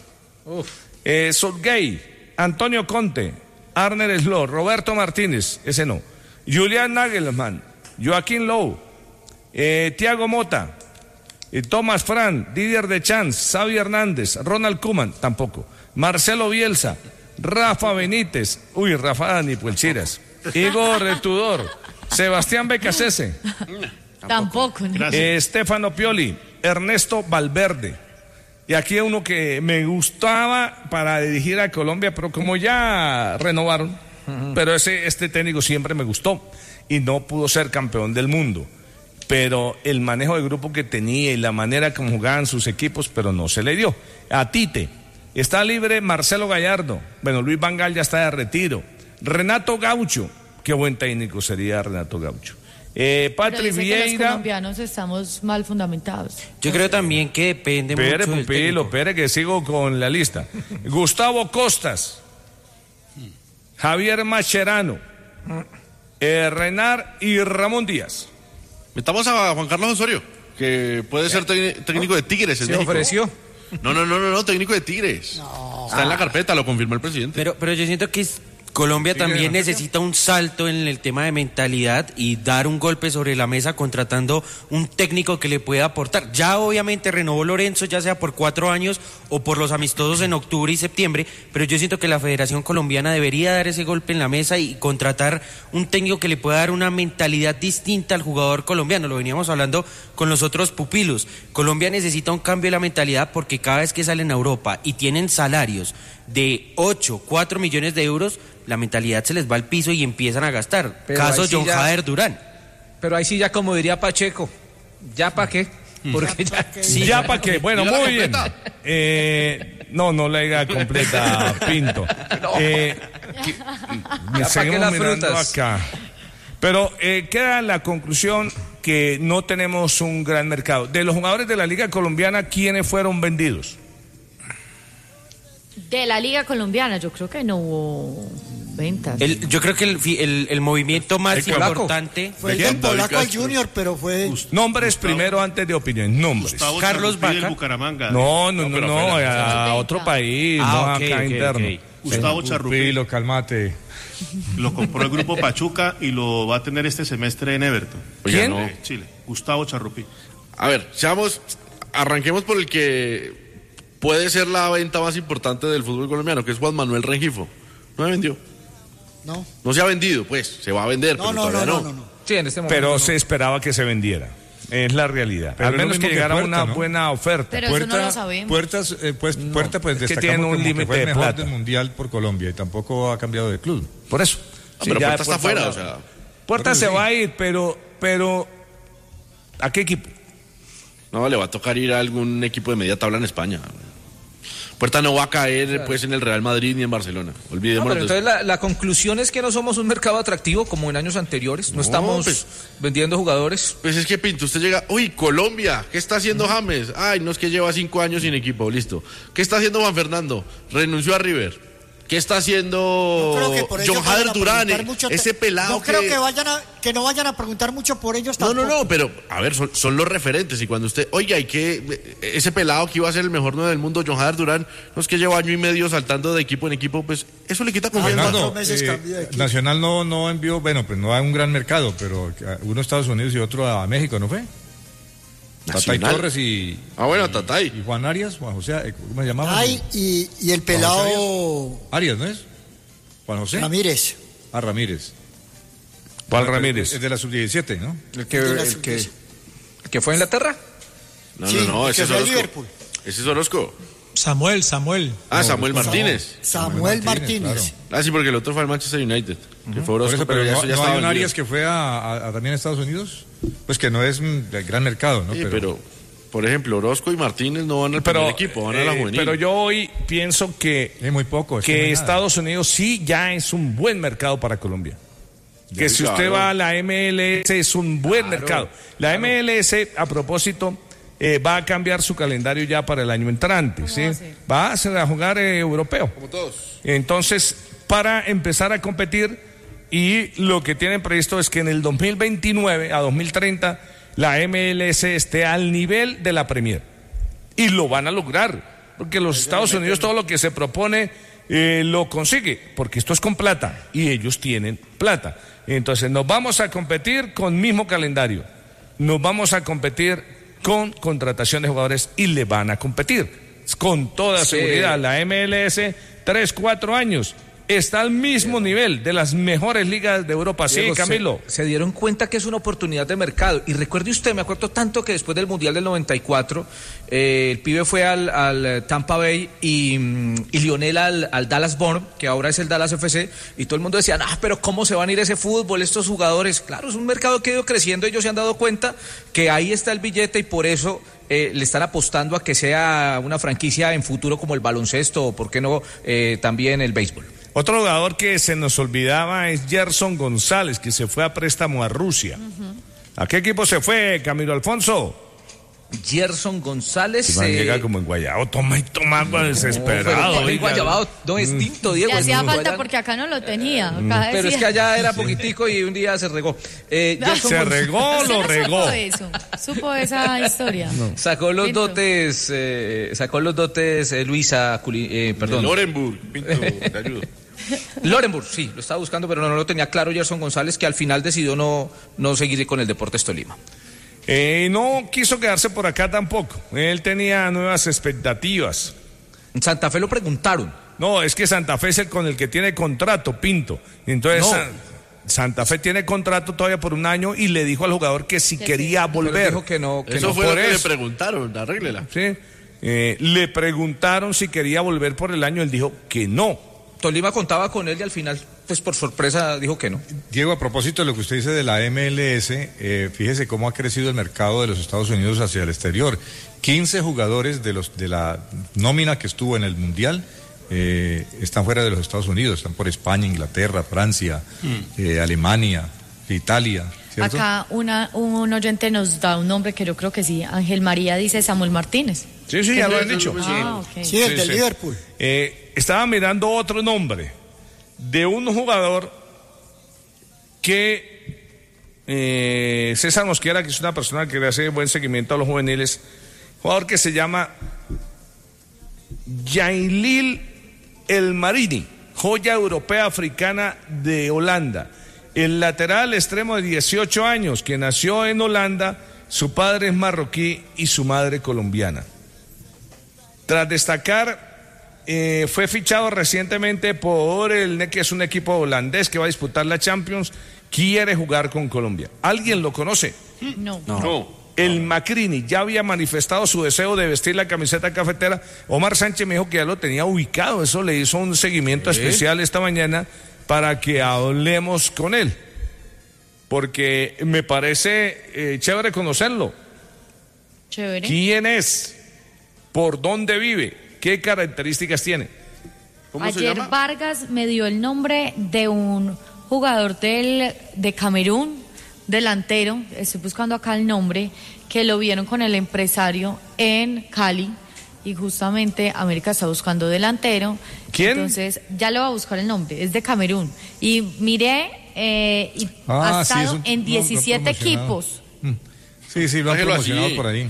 eh, Southgate, Antonio Conte, Arne Slot, Roberto Martínez, ese no, Julian Nagelsmann, Joaquín Lowe, eh, Thiago Motta, eh, Thomas Frank, Didier Deschamps, Xavi Hernández, Ronald Koeman, tampoco, Marcelo Bielsa, Rafa Benítez, uy, Rafa ni Puelchiras, Igor Tudor, Sebastián Becasese, Tampoco. ¿no? eh, Stefano Pioli, Ernesto Valverde. Y aquí hay uno que me gustaba para dirigir a Colombia, pero como ya renovaron, pero ese este técnico siempre me gustó y no pudo ser campeón del mundo. Pero el manejo de grupo que tenía y la manera como jugaban sus equipos, pero no se le dio. A Tite, está libre Marcelo Gallardo, bueno, Luis Van Gaal ya está de retiro. Renato Gaucho, qué buen técnico sería Renato Gaucho. Eh, Pero Patrick dice que los Vieira. colombianos estamos mal fundamentados. Yo creo también que depende Pere, mucho del Pupilo, técnico. Pere, que sigo con la lista. Gustavo Costas, Javier Mascherano, eh, Renar y Ramón Díaz. Metamos a Juan Carlos Osorio, que puede ser tec- técnico de Tigres en Se México. ofreció. No, no, no, no, no, técnico de Tigres. Está en la carpeta, lo confirmó el presidente. Pero, pero yo siento que es- Colombia Sí, también que- necesita un salto en el tema de mentalidad y dar un golpe sobre la mesa contratando un técnico que le pueda aportar. Ya obviamente renovó Lorenzo, ya sea por cuatro años o por los amistosos en octubre y septiembre, pero yo siento que la Federación Colombiana debería dar ese golpe en la mesa y contratar un técnico que le pueda dar una mentalidad distinta al jugador colombiano. Lo veníamos hablando con los otros pupilos. Colombia necesita un cambio de la mentalidad porque cada vez que salen a Europa y tienen salarios de ocho, cuatro millones de euros, la mentalidad se les va al piso y empiezan a gastar. Pero Caso ahí sí John ya- Jader Durán. Pero ahí sí ya como diría Pacheco, ¿ya para qué? Porque ya... Sí, ya para qué. Bueno, Dígala muy bien. completa. Eh, no, no la diga completa, Pinto. Eh, que- Ya pa' seguimos qué las mirando frutas. acá. Pero eh, queda la conclusión que no tenemos un gran mercado. De los jugadores de la Liga Colombiana, ¿quiénes fueron vendidos? De la Liga Colombiana, yo creo que no hubo ventas. El- yo creo que el, fi- el- el movimiento más El polaco. importante... Fue el ¿De quién? del polaco David al Castro. Junior, pero fue... Nombres Gustavo- primero antes de opinión. Nombres. Gustavo Carlos Charrupí del Vaca. Bucaramanga. No, no, no, pero no, afuera. a otro país, Ah, no ok, acá ok, interno. ok. Gustavo Charrupí Pupilo, calmate. lo compró el grupo Pachuca y lo va a tener este semestre en Everton. Oiga, ¿Quién? no. De Chile. Gustavo Charrupí. A ver, seamos, arranquemos por el que puede ser la venta más importante del fútbol colombiano, que es Juan Manuel Rengifo. No se vendió. No, No se ha vendido, pues, se va a vender, no, pero no, no, todavía no, no. no, no. Sí, en este momento Pero no. se esperaba que se vendiera. Es la realidad. Pero Al es lo menos que mismo que llegara Puerta, una ¿no? buena oferta. Pero eso no lo sabemos. Puertas, eh, pues, Puerta, pues es que destacamos tiene un como que límite fue el de mejor plata. del mundial por Colombia y tampoco ha cambiado de club. Por eso. Ah, pero ya Puerta está Puerta afuera, o hablaba. sea. Puerta Por eso se sí. va a ir, pero, pero ¿a qué equipo? No, le va a tocar ir a algún equipo de media tabla en España. Puerta no va a caer, pues, en el Real Madrid ni en Barcelona. No, Olvidémonos pero de eso. entonces la, la conclusión es que no somos un mercado atractivo como en años anteriores. No, No, estamos pues- vendiendo jugadores. Pues es que Pinto, usted llega, uy, Colombia, ¿qué está haciendo James? Ay, no es que lleva cinco años sin equipo, listo. ¿Qué está haciendo Juan Fernando? Renunció a River. ¿Qué ¿Qué está haciendo No creo que por ellos John vayan Jader a Durán? preguntar mucho te- Ese pelado No creo que... que vayan a, que no vayan a preguntar mucho por ellos No, tampoco. no, no, pero a ver, son, son los referentes y cuando usted, oiga, hay que, ese pelado que iba a ser el mejor nueve del mundo, John Jader Durán, no es que lleva año y medio saltando de equipo en equipo, pues eso le quita confianza. Fernando, cuatro meses eh, cambió de equipo. Nacional no, no envió, bueno, pues no hay un gran mercado, pero uno a Estados Unidos y otro a México, ¿no fue? Tatay Nacional. Torres y, Ah, bueno, Tatay. y Juan Arias, Juan José, eh, ¿cómo se llamaba? Ay, y, y el pelado Arias, ¿no es? Juan José. Ramírez. Ah, Ramírez. ¿Cuál Es Ramírez? de la sub diecisiete, ¿no? El que, De la el que, sub- el que fue a Inglaterra. No, Sí, no, no, el ese que es fue a Orozco. Liverpool. Ese es Orozco. Samuel, Samuel. Ah, No, Samuel Orozco no. Martínez. Samuel Martínez, Martínez. Ah, sí, porque el otro fue al Manchester United, que fue Por Orozco, eso, pero, pero ya no, eso ya no estaba hay un vendido. Arias que fue a, a- a también a Estados Unidos, pues que no es mm, de gran mercado, ¿no? Sí, pero, por ejemplo, Orozco y Martínez no van al Pero, primer equipo, van a la eh, juvenil. pero yo hoy pienso que, es muy poco. es que no hay nada. Estados Unidos sí ya es un buen mercado para Colombia. Que Sí, si usted claro. va a la M L S es un buen mercado. La M L S, a propósito, eh, va a cambiar su calendario ya para el año entrante. ¿sí? va a ser? Va a, hacer, a jugar eh, europeo. Como todos. Entonces, para empezar a competir, y lo que tienen previsto es que en el dos mil veintinueve a dos mil treinta la M L S esté al nivel de la Premier. Y lo van a lograr, porque los Estados Unidos todo lo que se propone eh, lo consigue, porque esto es con plata y ellos tienen plata. Entonces nos vamos a competir con mismo calendario, nos vamos a competir con contratación de jugadores y le van a competir con toda Sí. seguridad. La M L S, tres, cuatro años, está al mismo nivel de las mejores ligas de Europa. Sí, Diego, Camilo. Se, se dieron cuenta que es una oportunidad de mercado. Y recuerde usted, me acuerdo tanto que después del Mundial del noventa y cuatro, eh, el pibe fue al, al Tampa Bay y, mm, y Lionel al, al Dallas Born, que ahora es el Dallas F C, y todo el mundo decía, ah, pero ¿cómo se van a ir ese fútbol, estos jugadores? Claro, es un mercado que ha ido creciendo, ellos se han dado cuenta que ahí está el billete y por eso eh, le están apostando a que sea una franquicia en futuro como el baloncesto o, por qué no, eh, también el béisbol. Otro jugador que se nos olvidaba es Gerson González, que se fue a préstamo a Rusia. ¿A qué equipo se fue, Camilo Alfonso? Gerson González. Iván eh, llega como en Guayabo, toma y toma, pues, pero desesperado. el oiga. guayabao no es tinto, Diego. Le es hacía muy falta guayabo. porque acá no lo tenía. Acá Mm. Pero es decía- que allá era poquitico y un día se regó. Eh, Gerson Se Gonz- regó, ¿Usted lo no regó. Supo eso, supo esa historia. Sacó los Pinto. dotes, eh, sacó los dotes eh, Luisa, Culi- eh, perdón. Lorenburg, Pinto, te ayudo. Lorenburg, sí, lo estaba buscando, pero no, no lo tenía claro Gerson González, que al final decidió no, no seguir con el Deportes Tolima. Eh, no quiso quedarse por acá tampoco. Él tenía nuevas expectativas. En Santa Fe lo preguntaron. No, es que Santa Fe es el con el que tiene contrato, Pinto. Entonces, No. San- Santa Fe tiene contrato todavía por un año y le dijo al jugador que si Que quería sí. Pero volver. dijo que no, que Eso no. fue por lo que le eso. preguntaron, arréglela. ¿Sí? Eh, le preguntaron si quería volver por el año, él dijo que no. Tolima contaba con él y al final, pues por sorpresa, dijo que no. Diego, a propósito de lo que usted dice de la M L S, eh, fíjese cómo ha crecido el mercado de los Estados Unidos hacia el exterior. quince jugadores de los de la nómina que estuvo en el Mundial eh, están fuera de los Estados Unidos, están por España, Inglaterra, Francia, eh, Alemania, Italia, ¿cierto? Acá una, un oyente nos da un nombre que yo creo que sí. Ángel María dice Samuel Martínez. Sí, sí, ya lo han dicho. Ah, ok. Sí, el Sí, de sí. Liverpool. Eh, estaba mirando otro nombre de un jugador que eh, César Mosquera, que es una persona que le hace buen seguimiento a los juveniles, jugador que se llama Yailil El Marini, joya europea africana de Holanda. El lateral extremo de dieciocho años, que nació en Holanda, su padre es marroquí y su madre colombiana. Tras destacar, eh, fue fichado recientemente por el que es un equipo holandés que va a disputar la Champions, quiere jugar con Colombia. ¿Alguien lo conoce? No. No. El Macrini ya había manifestado su deseo de vestir la camiseta cafetera. Omar Sánchez me dijo que ya lo tenía ubicado, eso le hizo un seguimiento especial esta mañana para que hablemos con él, porque me parece eh, chévere conocerlo. Chévere. ¿Quién es? ¿Por dónde vive? ¿Qué características tiene? ¿Cómo se Ayer llama? Vargas me dio el nombre de un jugador del, de Camerún, delantero, estoy buscando acá el nombre, que lo vieron con el empresario en Cali y justamente América está buscando delantero. ¿Quién? Entonces ya le voy a buscar el nombre, es de Camerún. Y miré, eh, y Ah, ha sí, estado es un- en no, diecisiete no promocionado. equipos. Sí, sí, lo han Déjelo promocionado así. por ahí.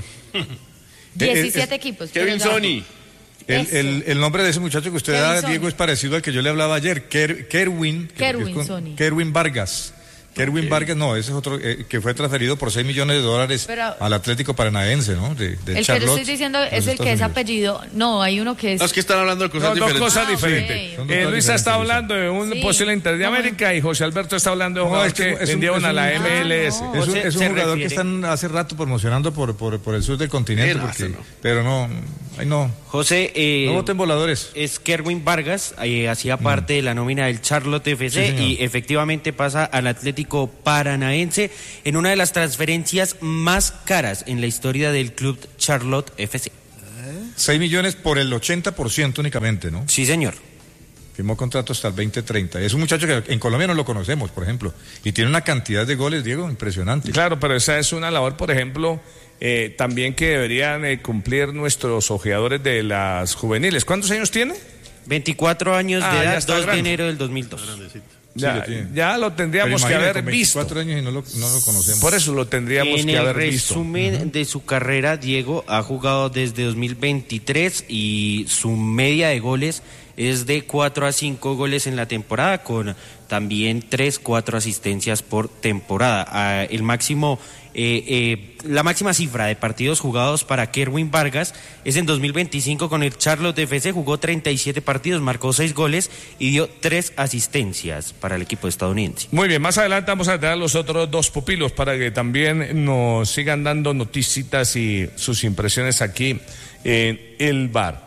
diecisiete equipos. Kevin pero ya- Sony. El, Ese. el, el nombre de ese muchacho que usted Kevin da, Sony. Diego, es parecido al que yo le hablaba ayer, Ker, Kerwin. que- Kerwin que es con- Sony. Kerwin Vargas. Kerwin Vargas, no, ese es otro, eh, que fue transferido por seis millones de dólares Pero- al Atlético Paranaense, ¿no? De, de El que le Charlotte, estoy diciendo los es el que Estados es Unidos. apellido. No, hay uno que es. No, es que están hablando de cosas No, dos diferentes. cosas Ah, diferentes. ok. Son dos Eh, cosas Luisa está diferentes, hablando de un Sí. posible Inter de América y José Alberto está hablando de un No, jugador es que que es un- vendieron es a un- la Ah, M L S. no. Es un, Se- es un se jugador que refiere- están hace rato promocionando por, por, por el sur del continente, Eh, no, porque, eso no. pero no, ay no, José, eh, no voten voladores. es Kerwin Vargas, eh, hacía parte de la nómina del Charlotte F C Sí, señor. y efectivamente pasa al Atlético Paranaense en una de las transferencias más caras en la historia del club Charlotte F C. seis millones por el ochenta por ciento únicamente, ¿no? Sí, señor. Firmó contrato hasta el veinte treinta. Es un muchacho que en Colombia no lo conocemos, por ejemplo, y tiene una cantidad de goles, Diego, impresionante. Claro, pero esa es una labor, por ejemplo, eh, también que deberían eh, cumplir nuestros ojeadores de las juveniles. ¿Cuántos años tiene? veinticuatro años Ah, de ya edad, está dos de grande. enero del dos mil dos. Ya, lo tiene. ya lo tendríamos Pero que imagínate, haber con visto. veinticuatro años y no lo, no lo conocemos. Por eso lo tendríamos En que el haber visto. resumen de su carrera, Diego ha jugado desde dos mil veintitrés y su media de goles es de cuatro a cinco goles en la temporada, con también tres, cuatro asistencias por temporada. Ah, el máximo, eh, eh, la máxima cifra de partidos jugados para Kerwin Vargas es en dos mil veinticinco con el Charlotte F C, jugó treinta y siete partidos, marcó seis goles y dio tres asistencias para el equipo estadounidense. Muy bien, más adelante vamos a tener a los otros dos pupilos para que también nos sigan dando noticitas y sus impresiones aquí en el bar.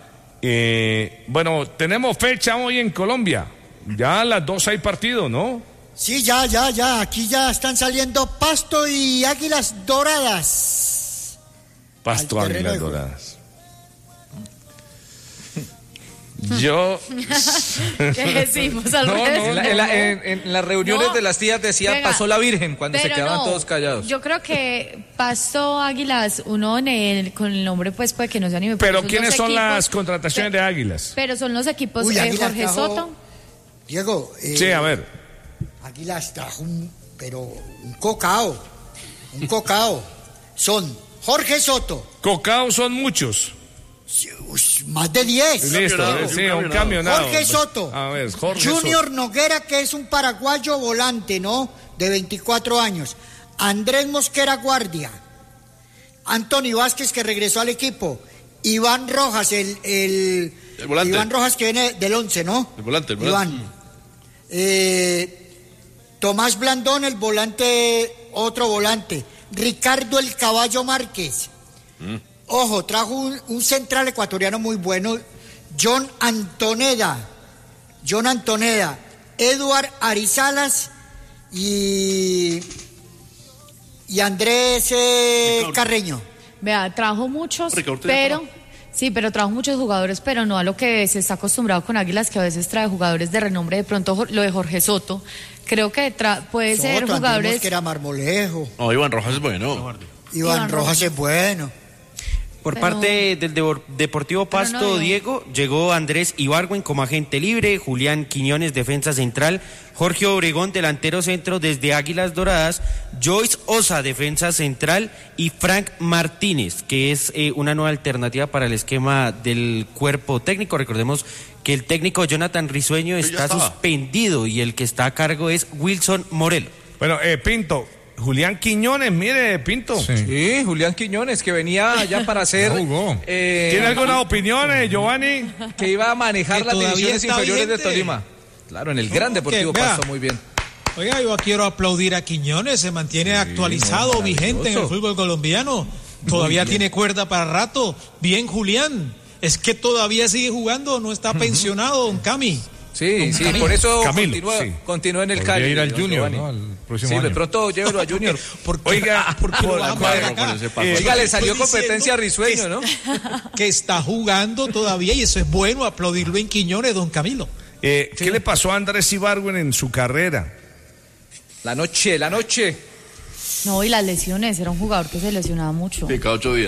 Eh, bueno, tenemos fecha hoy en Colombia. Ya a las dos hay partido, ¿no? Sí, ya, ya, ya. Aquí ya están saliendo Pasto y Águilas Doradas. Pasto, Al terreno Águilas de juego. Doradas. Yo. ¿Qué decimos al No, no, revés? En, la- en la- en- en las reuniones No. de las tías decía, Venga, pasó la Virgen, cuando se pero quedaban no, todos callados. Yo creo que Pasto Águilas, uno en el, con el nombre pues puede que no se anime. Pero son ¿quiénes los son equipos- las contrataciones pe- de Águilas? Pero son los equipos Uy, eh, Águilas Jorge trajo- Soto. Diego, eh, Sí, a ver. Águilas trajo un, pero un cocao, un cocao. Son Jorge Soto, Cocao son muchos. ush, más de diez. Listo, camionado, sí, un un camionado. Jorge Soto. A ver, Jorge Junior Soto. Noguera, que es un paraguayo volante, ¿no? De veinticuatro años. Andrés Mosquera Guardia. Anthony Vázquez, que regresó al equipo. Iván Rojas, el... el, El volante. Iván Rojas, que viene del once, ¿no? El volante, el volante. Iván. Eh, Tomás Blandón, el volante, otro volante. Ricardo El Caballo Márquez. Ojo, trajo un, un central ecuatoriano muy bueno, John Antoneda. John Antoneda. Eduard Arizalas y, y Andrés eh, Carreño. Vea, trajo muchos, Ricardo Ortega, pero... ¿no? Sí, pero trajo muchos jugadores, pero no a lo que se está acostumbrado con Águilas, que a veces trae jugadores de renombre. De pronto jo- lo de Jorge Soto, creo que tra- puede ser Soto, jugadores... que era Marmolejo. No, Iván Rojas es bueno. Iván, Iván Rojas Rojas. es bueno. Por Pero- parte del Devor- Deportivo Pero Pasto, no, no. Diego, llegó Andrés Ibargüen como agente libre, Julián Quiñones, defensa central, Jorge Obregón, delantero centro desde Águilas Doradas, Joyce Osa, defensa central, y Frank Martínez, que es eh, una nueva alternativa para el esquema del cuerpo técnico. Recordemos que el técnico Jonathan Risueño Sí, ya está estaba. suspendido y el que está a cargo es Wilson Morelo. Bueno, eh, Pinto, Julián Quiñones, mire, Pinto. Sí. Sí, Julián Quiñones, que venía ya para ser... Ya jugó. eh, ¿Tiene alguna opinión, eh, Giovanni? que iba a manejar Que las todavía divisiones está inferiores de vigente. Tolima. Claro, en el Gran Deportivo que, vea. Pasto, muy bien. Oiga, yo quiero aplaudir a Quiñones, se mantiene actualizado, no, vigente en el maravilloso. fútbol colombiano. Todavía tiene cuerda para rato. Bien, Julián. Es que todavía sigue jugando, no está pensionado, don Cami. Sí, sí, Camilo. por eso Camilo, continúa, sí. continúa en el Podría Cali. ir al don Junior, Giovanni. ¿no? Al próximo Sí, de año. pronto llévelo a Junior. Porque, Oiga, porque por- lo van a por- pagar por acá. ese paso. Eh, Oiga, le estoy salió diciendo competencia a que Risueño, es- ¿no? Que está jugando todavía y eso es bueno, aplaudirlo en Quiñones, don Camilo. Eh, ¿Qué le pasó a Andrés Ibargüen en su carrera? La noche, la noche. No, y las lesiones, era un jugador que se lesionaba mucho. Sí, cada ocho días.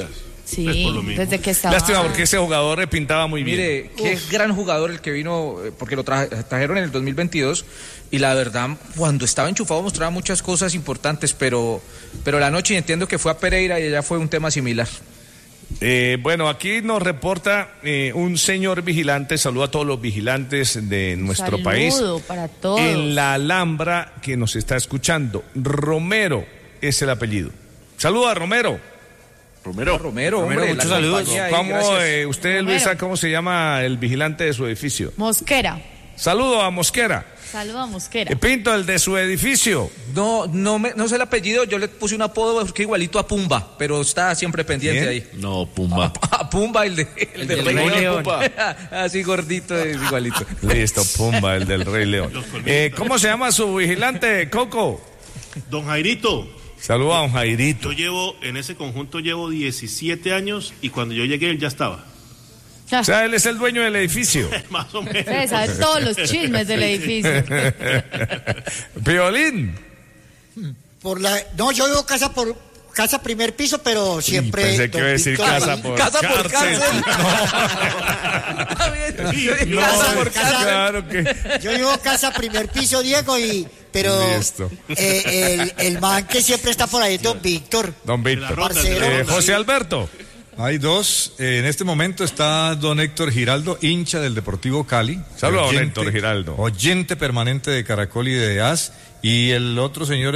Sí, Pues por lo mismo. desde que estaba... Lástima porque ese jugador pintaba muy bien. Mire, qué gran jugador el que vino, eh, porque lo tra- trajeron en el dos mil veintidós y la verdad, cuando estaba enchufado mostraba muchas cosas importantes, pero, pero la noche entiendo que fue a Pereira y allá fue un tema similar. Eh, bueno, aquí nos reporta eh, un señor vigilante, saludo a todos los vigilantes de nuestro Saludo país. para todos. En la Alhambra que nos está escuchando. Romero es el apellido. Saludo a Romero. Romero. Romero, Romero, hombre, muchos la saludos. compañía ahí, ¿Cómo, gracias. eh, usted, Romero. Luisa, cómo se llama el vigilante de su edificio? Mosquera. Saludo a Mosquera. Saludo a Mosquera. Eh, Pinto, el de su edificio. No, no, me, no sé el apellido, yo le puse un apodo porque igualito a Pumba, pero está siempre pendiente ¿Quién? ahí. No, Pumba. A Pumba, el, de, el, El del del Rey Rey León. León. Así gordito, es igualito. Listo, Pumba, el del Rey León. Eh, ¿Cómo se llama su vigilante, Coco? Don Jairito, Saludo a don Jairito. yo llevo, en ese conjunto llevo diecisiete años y cuando yo llegué él ya estaba. O sea, él es el dueño del edificio. Más o menos. Usted sabe todos los chismes del edificio. Violín. Por la, no, yo vivo casa por casa primer piso, pero siempre. Pensé que iba a don decir Víctor casa ahí. por Casa por cárcel. cárcel. No, Casa por casa. claro que... Yo vivo casa primer piso, Diego, y pero Listo. eh, el, el man que siempre está por ahí es don Víctor. Don Víctor. Parcero. Eh, José Alberto. Hay dos. Eh, en este momento está don Héctor Giraldo, hincha del Deportivo Cali. Saludos, don Oyente- Héctor Giraldo. Oyente permanente de Caracol y de A S. Y el otro señor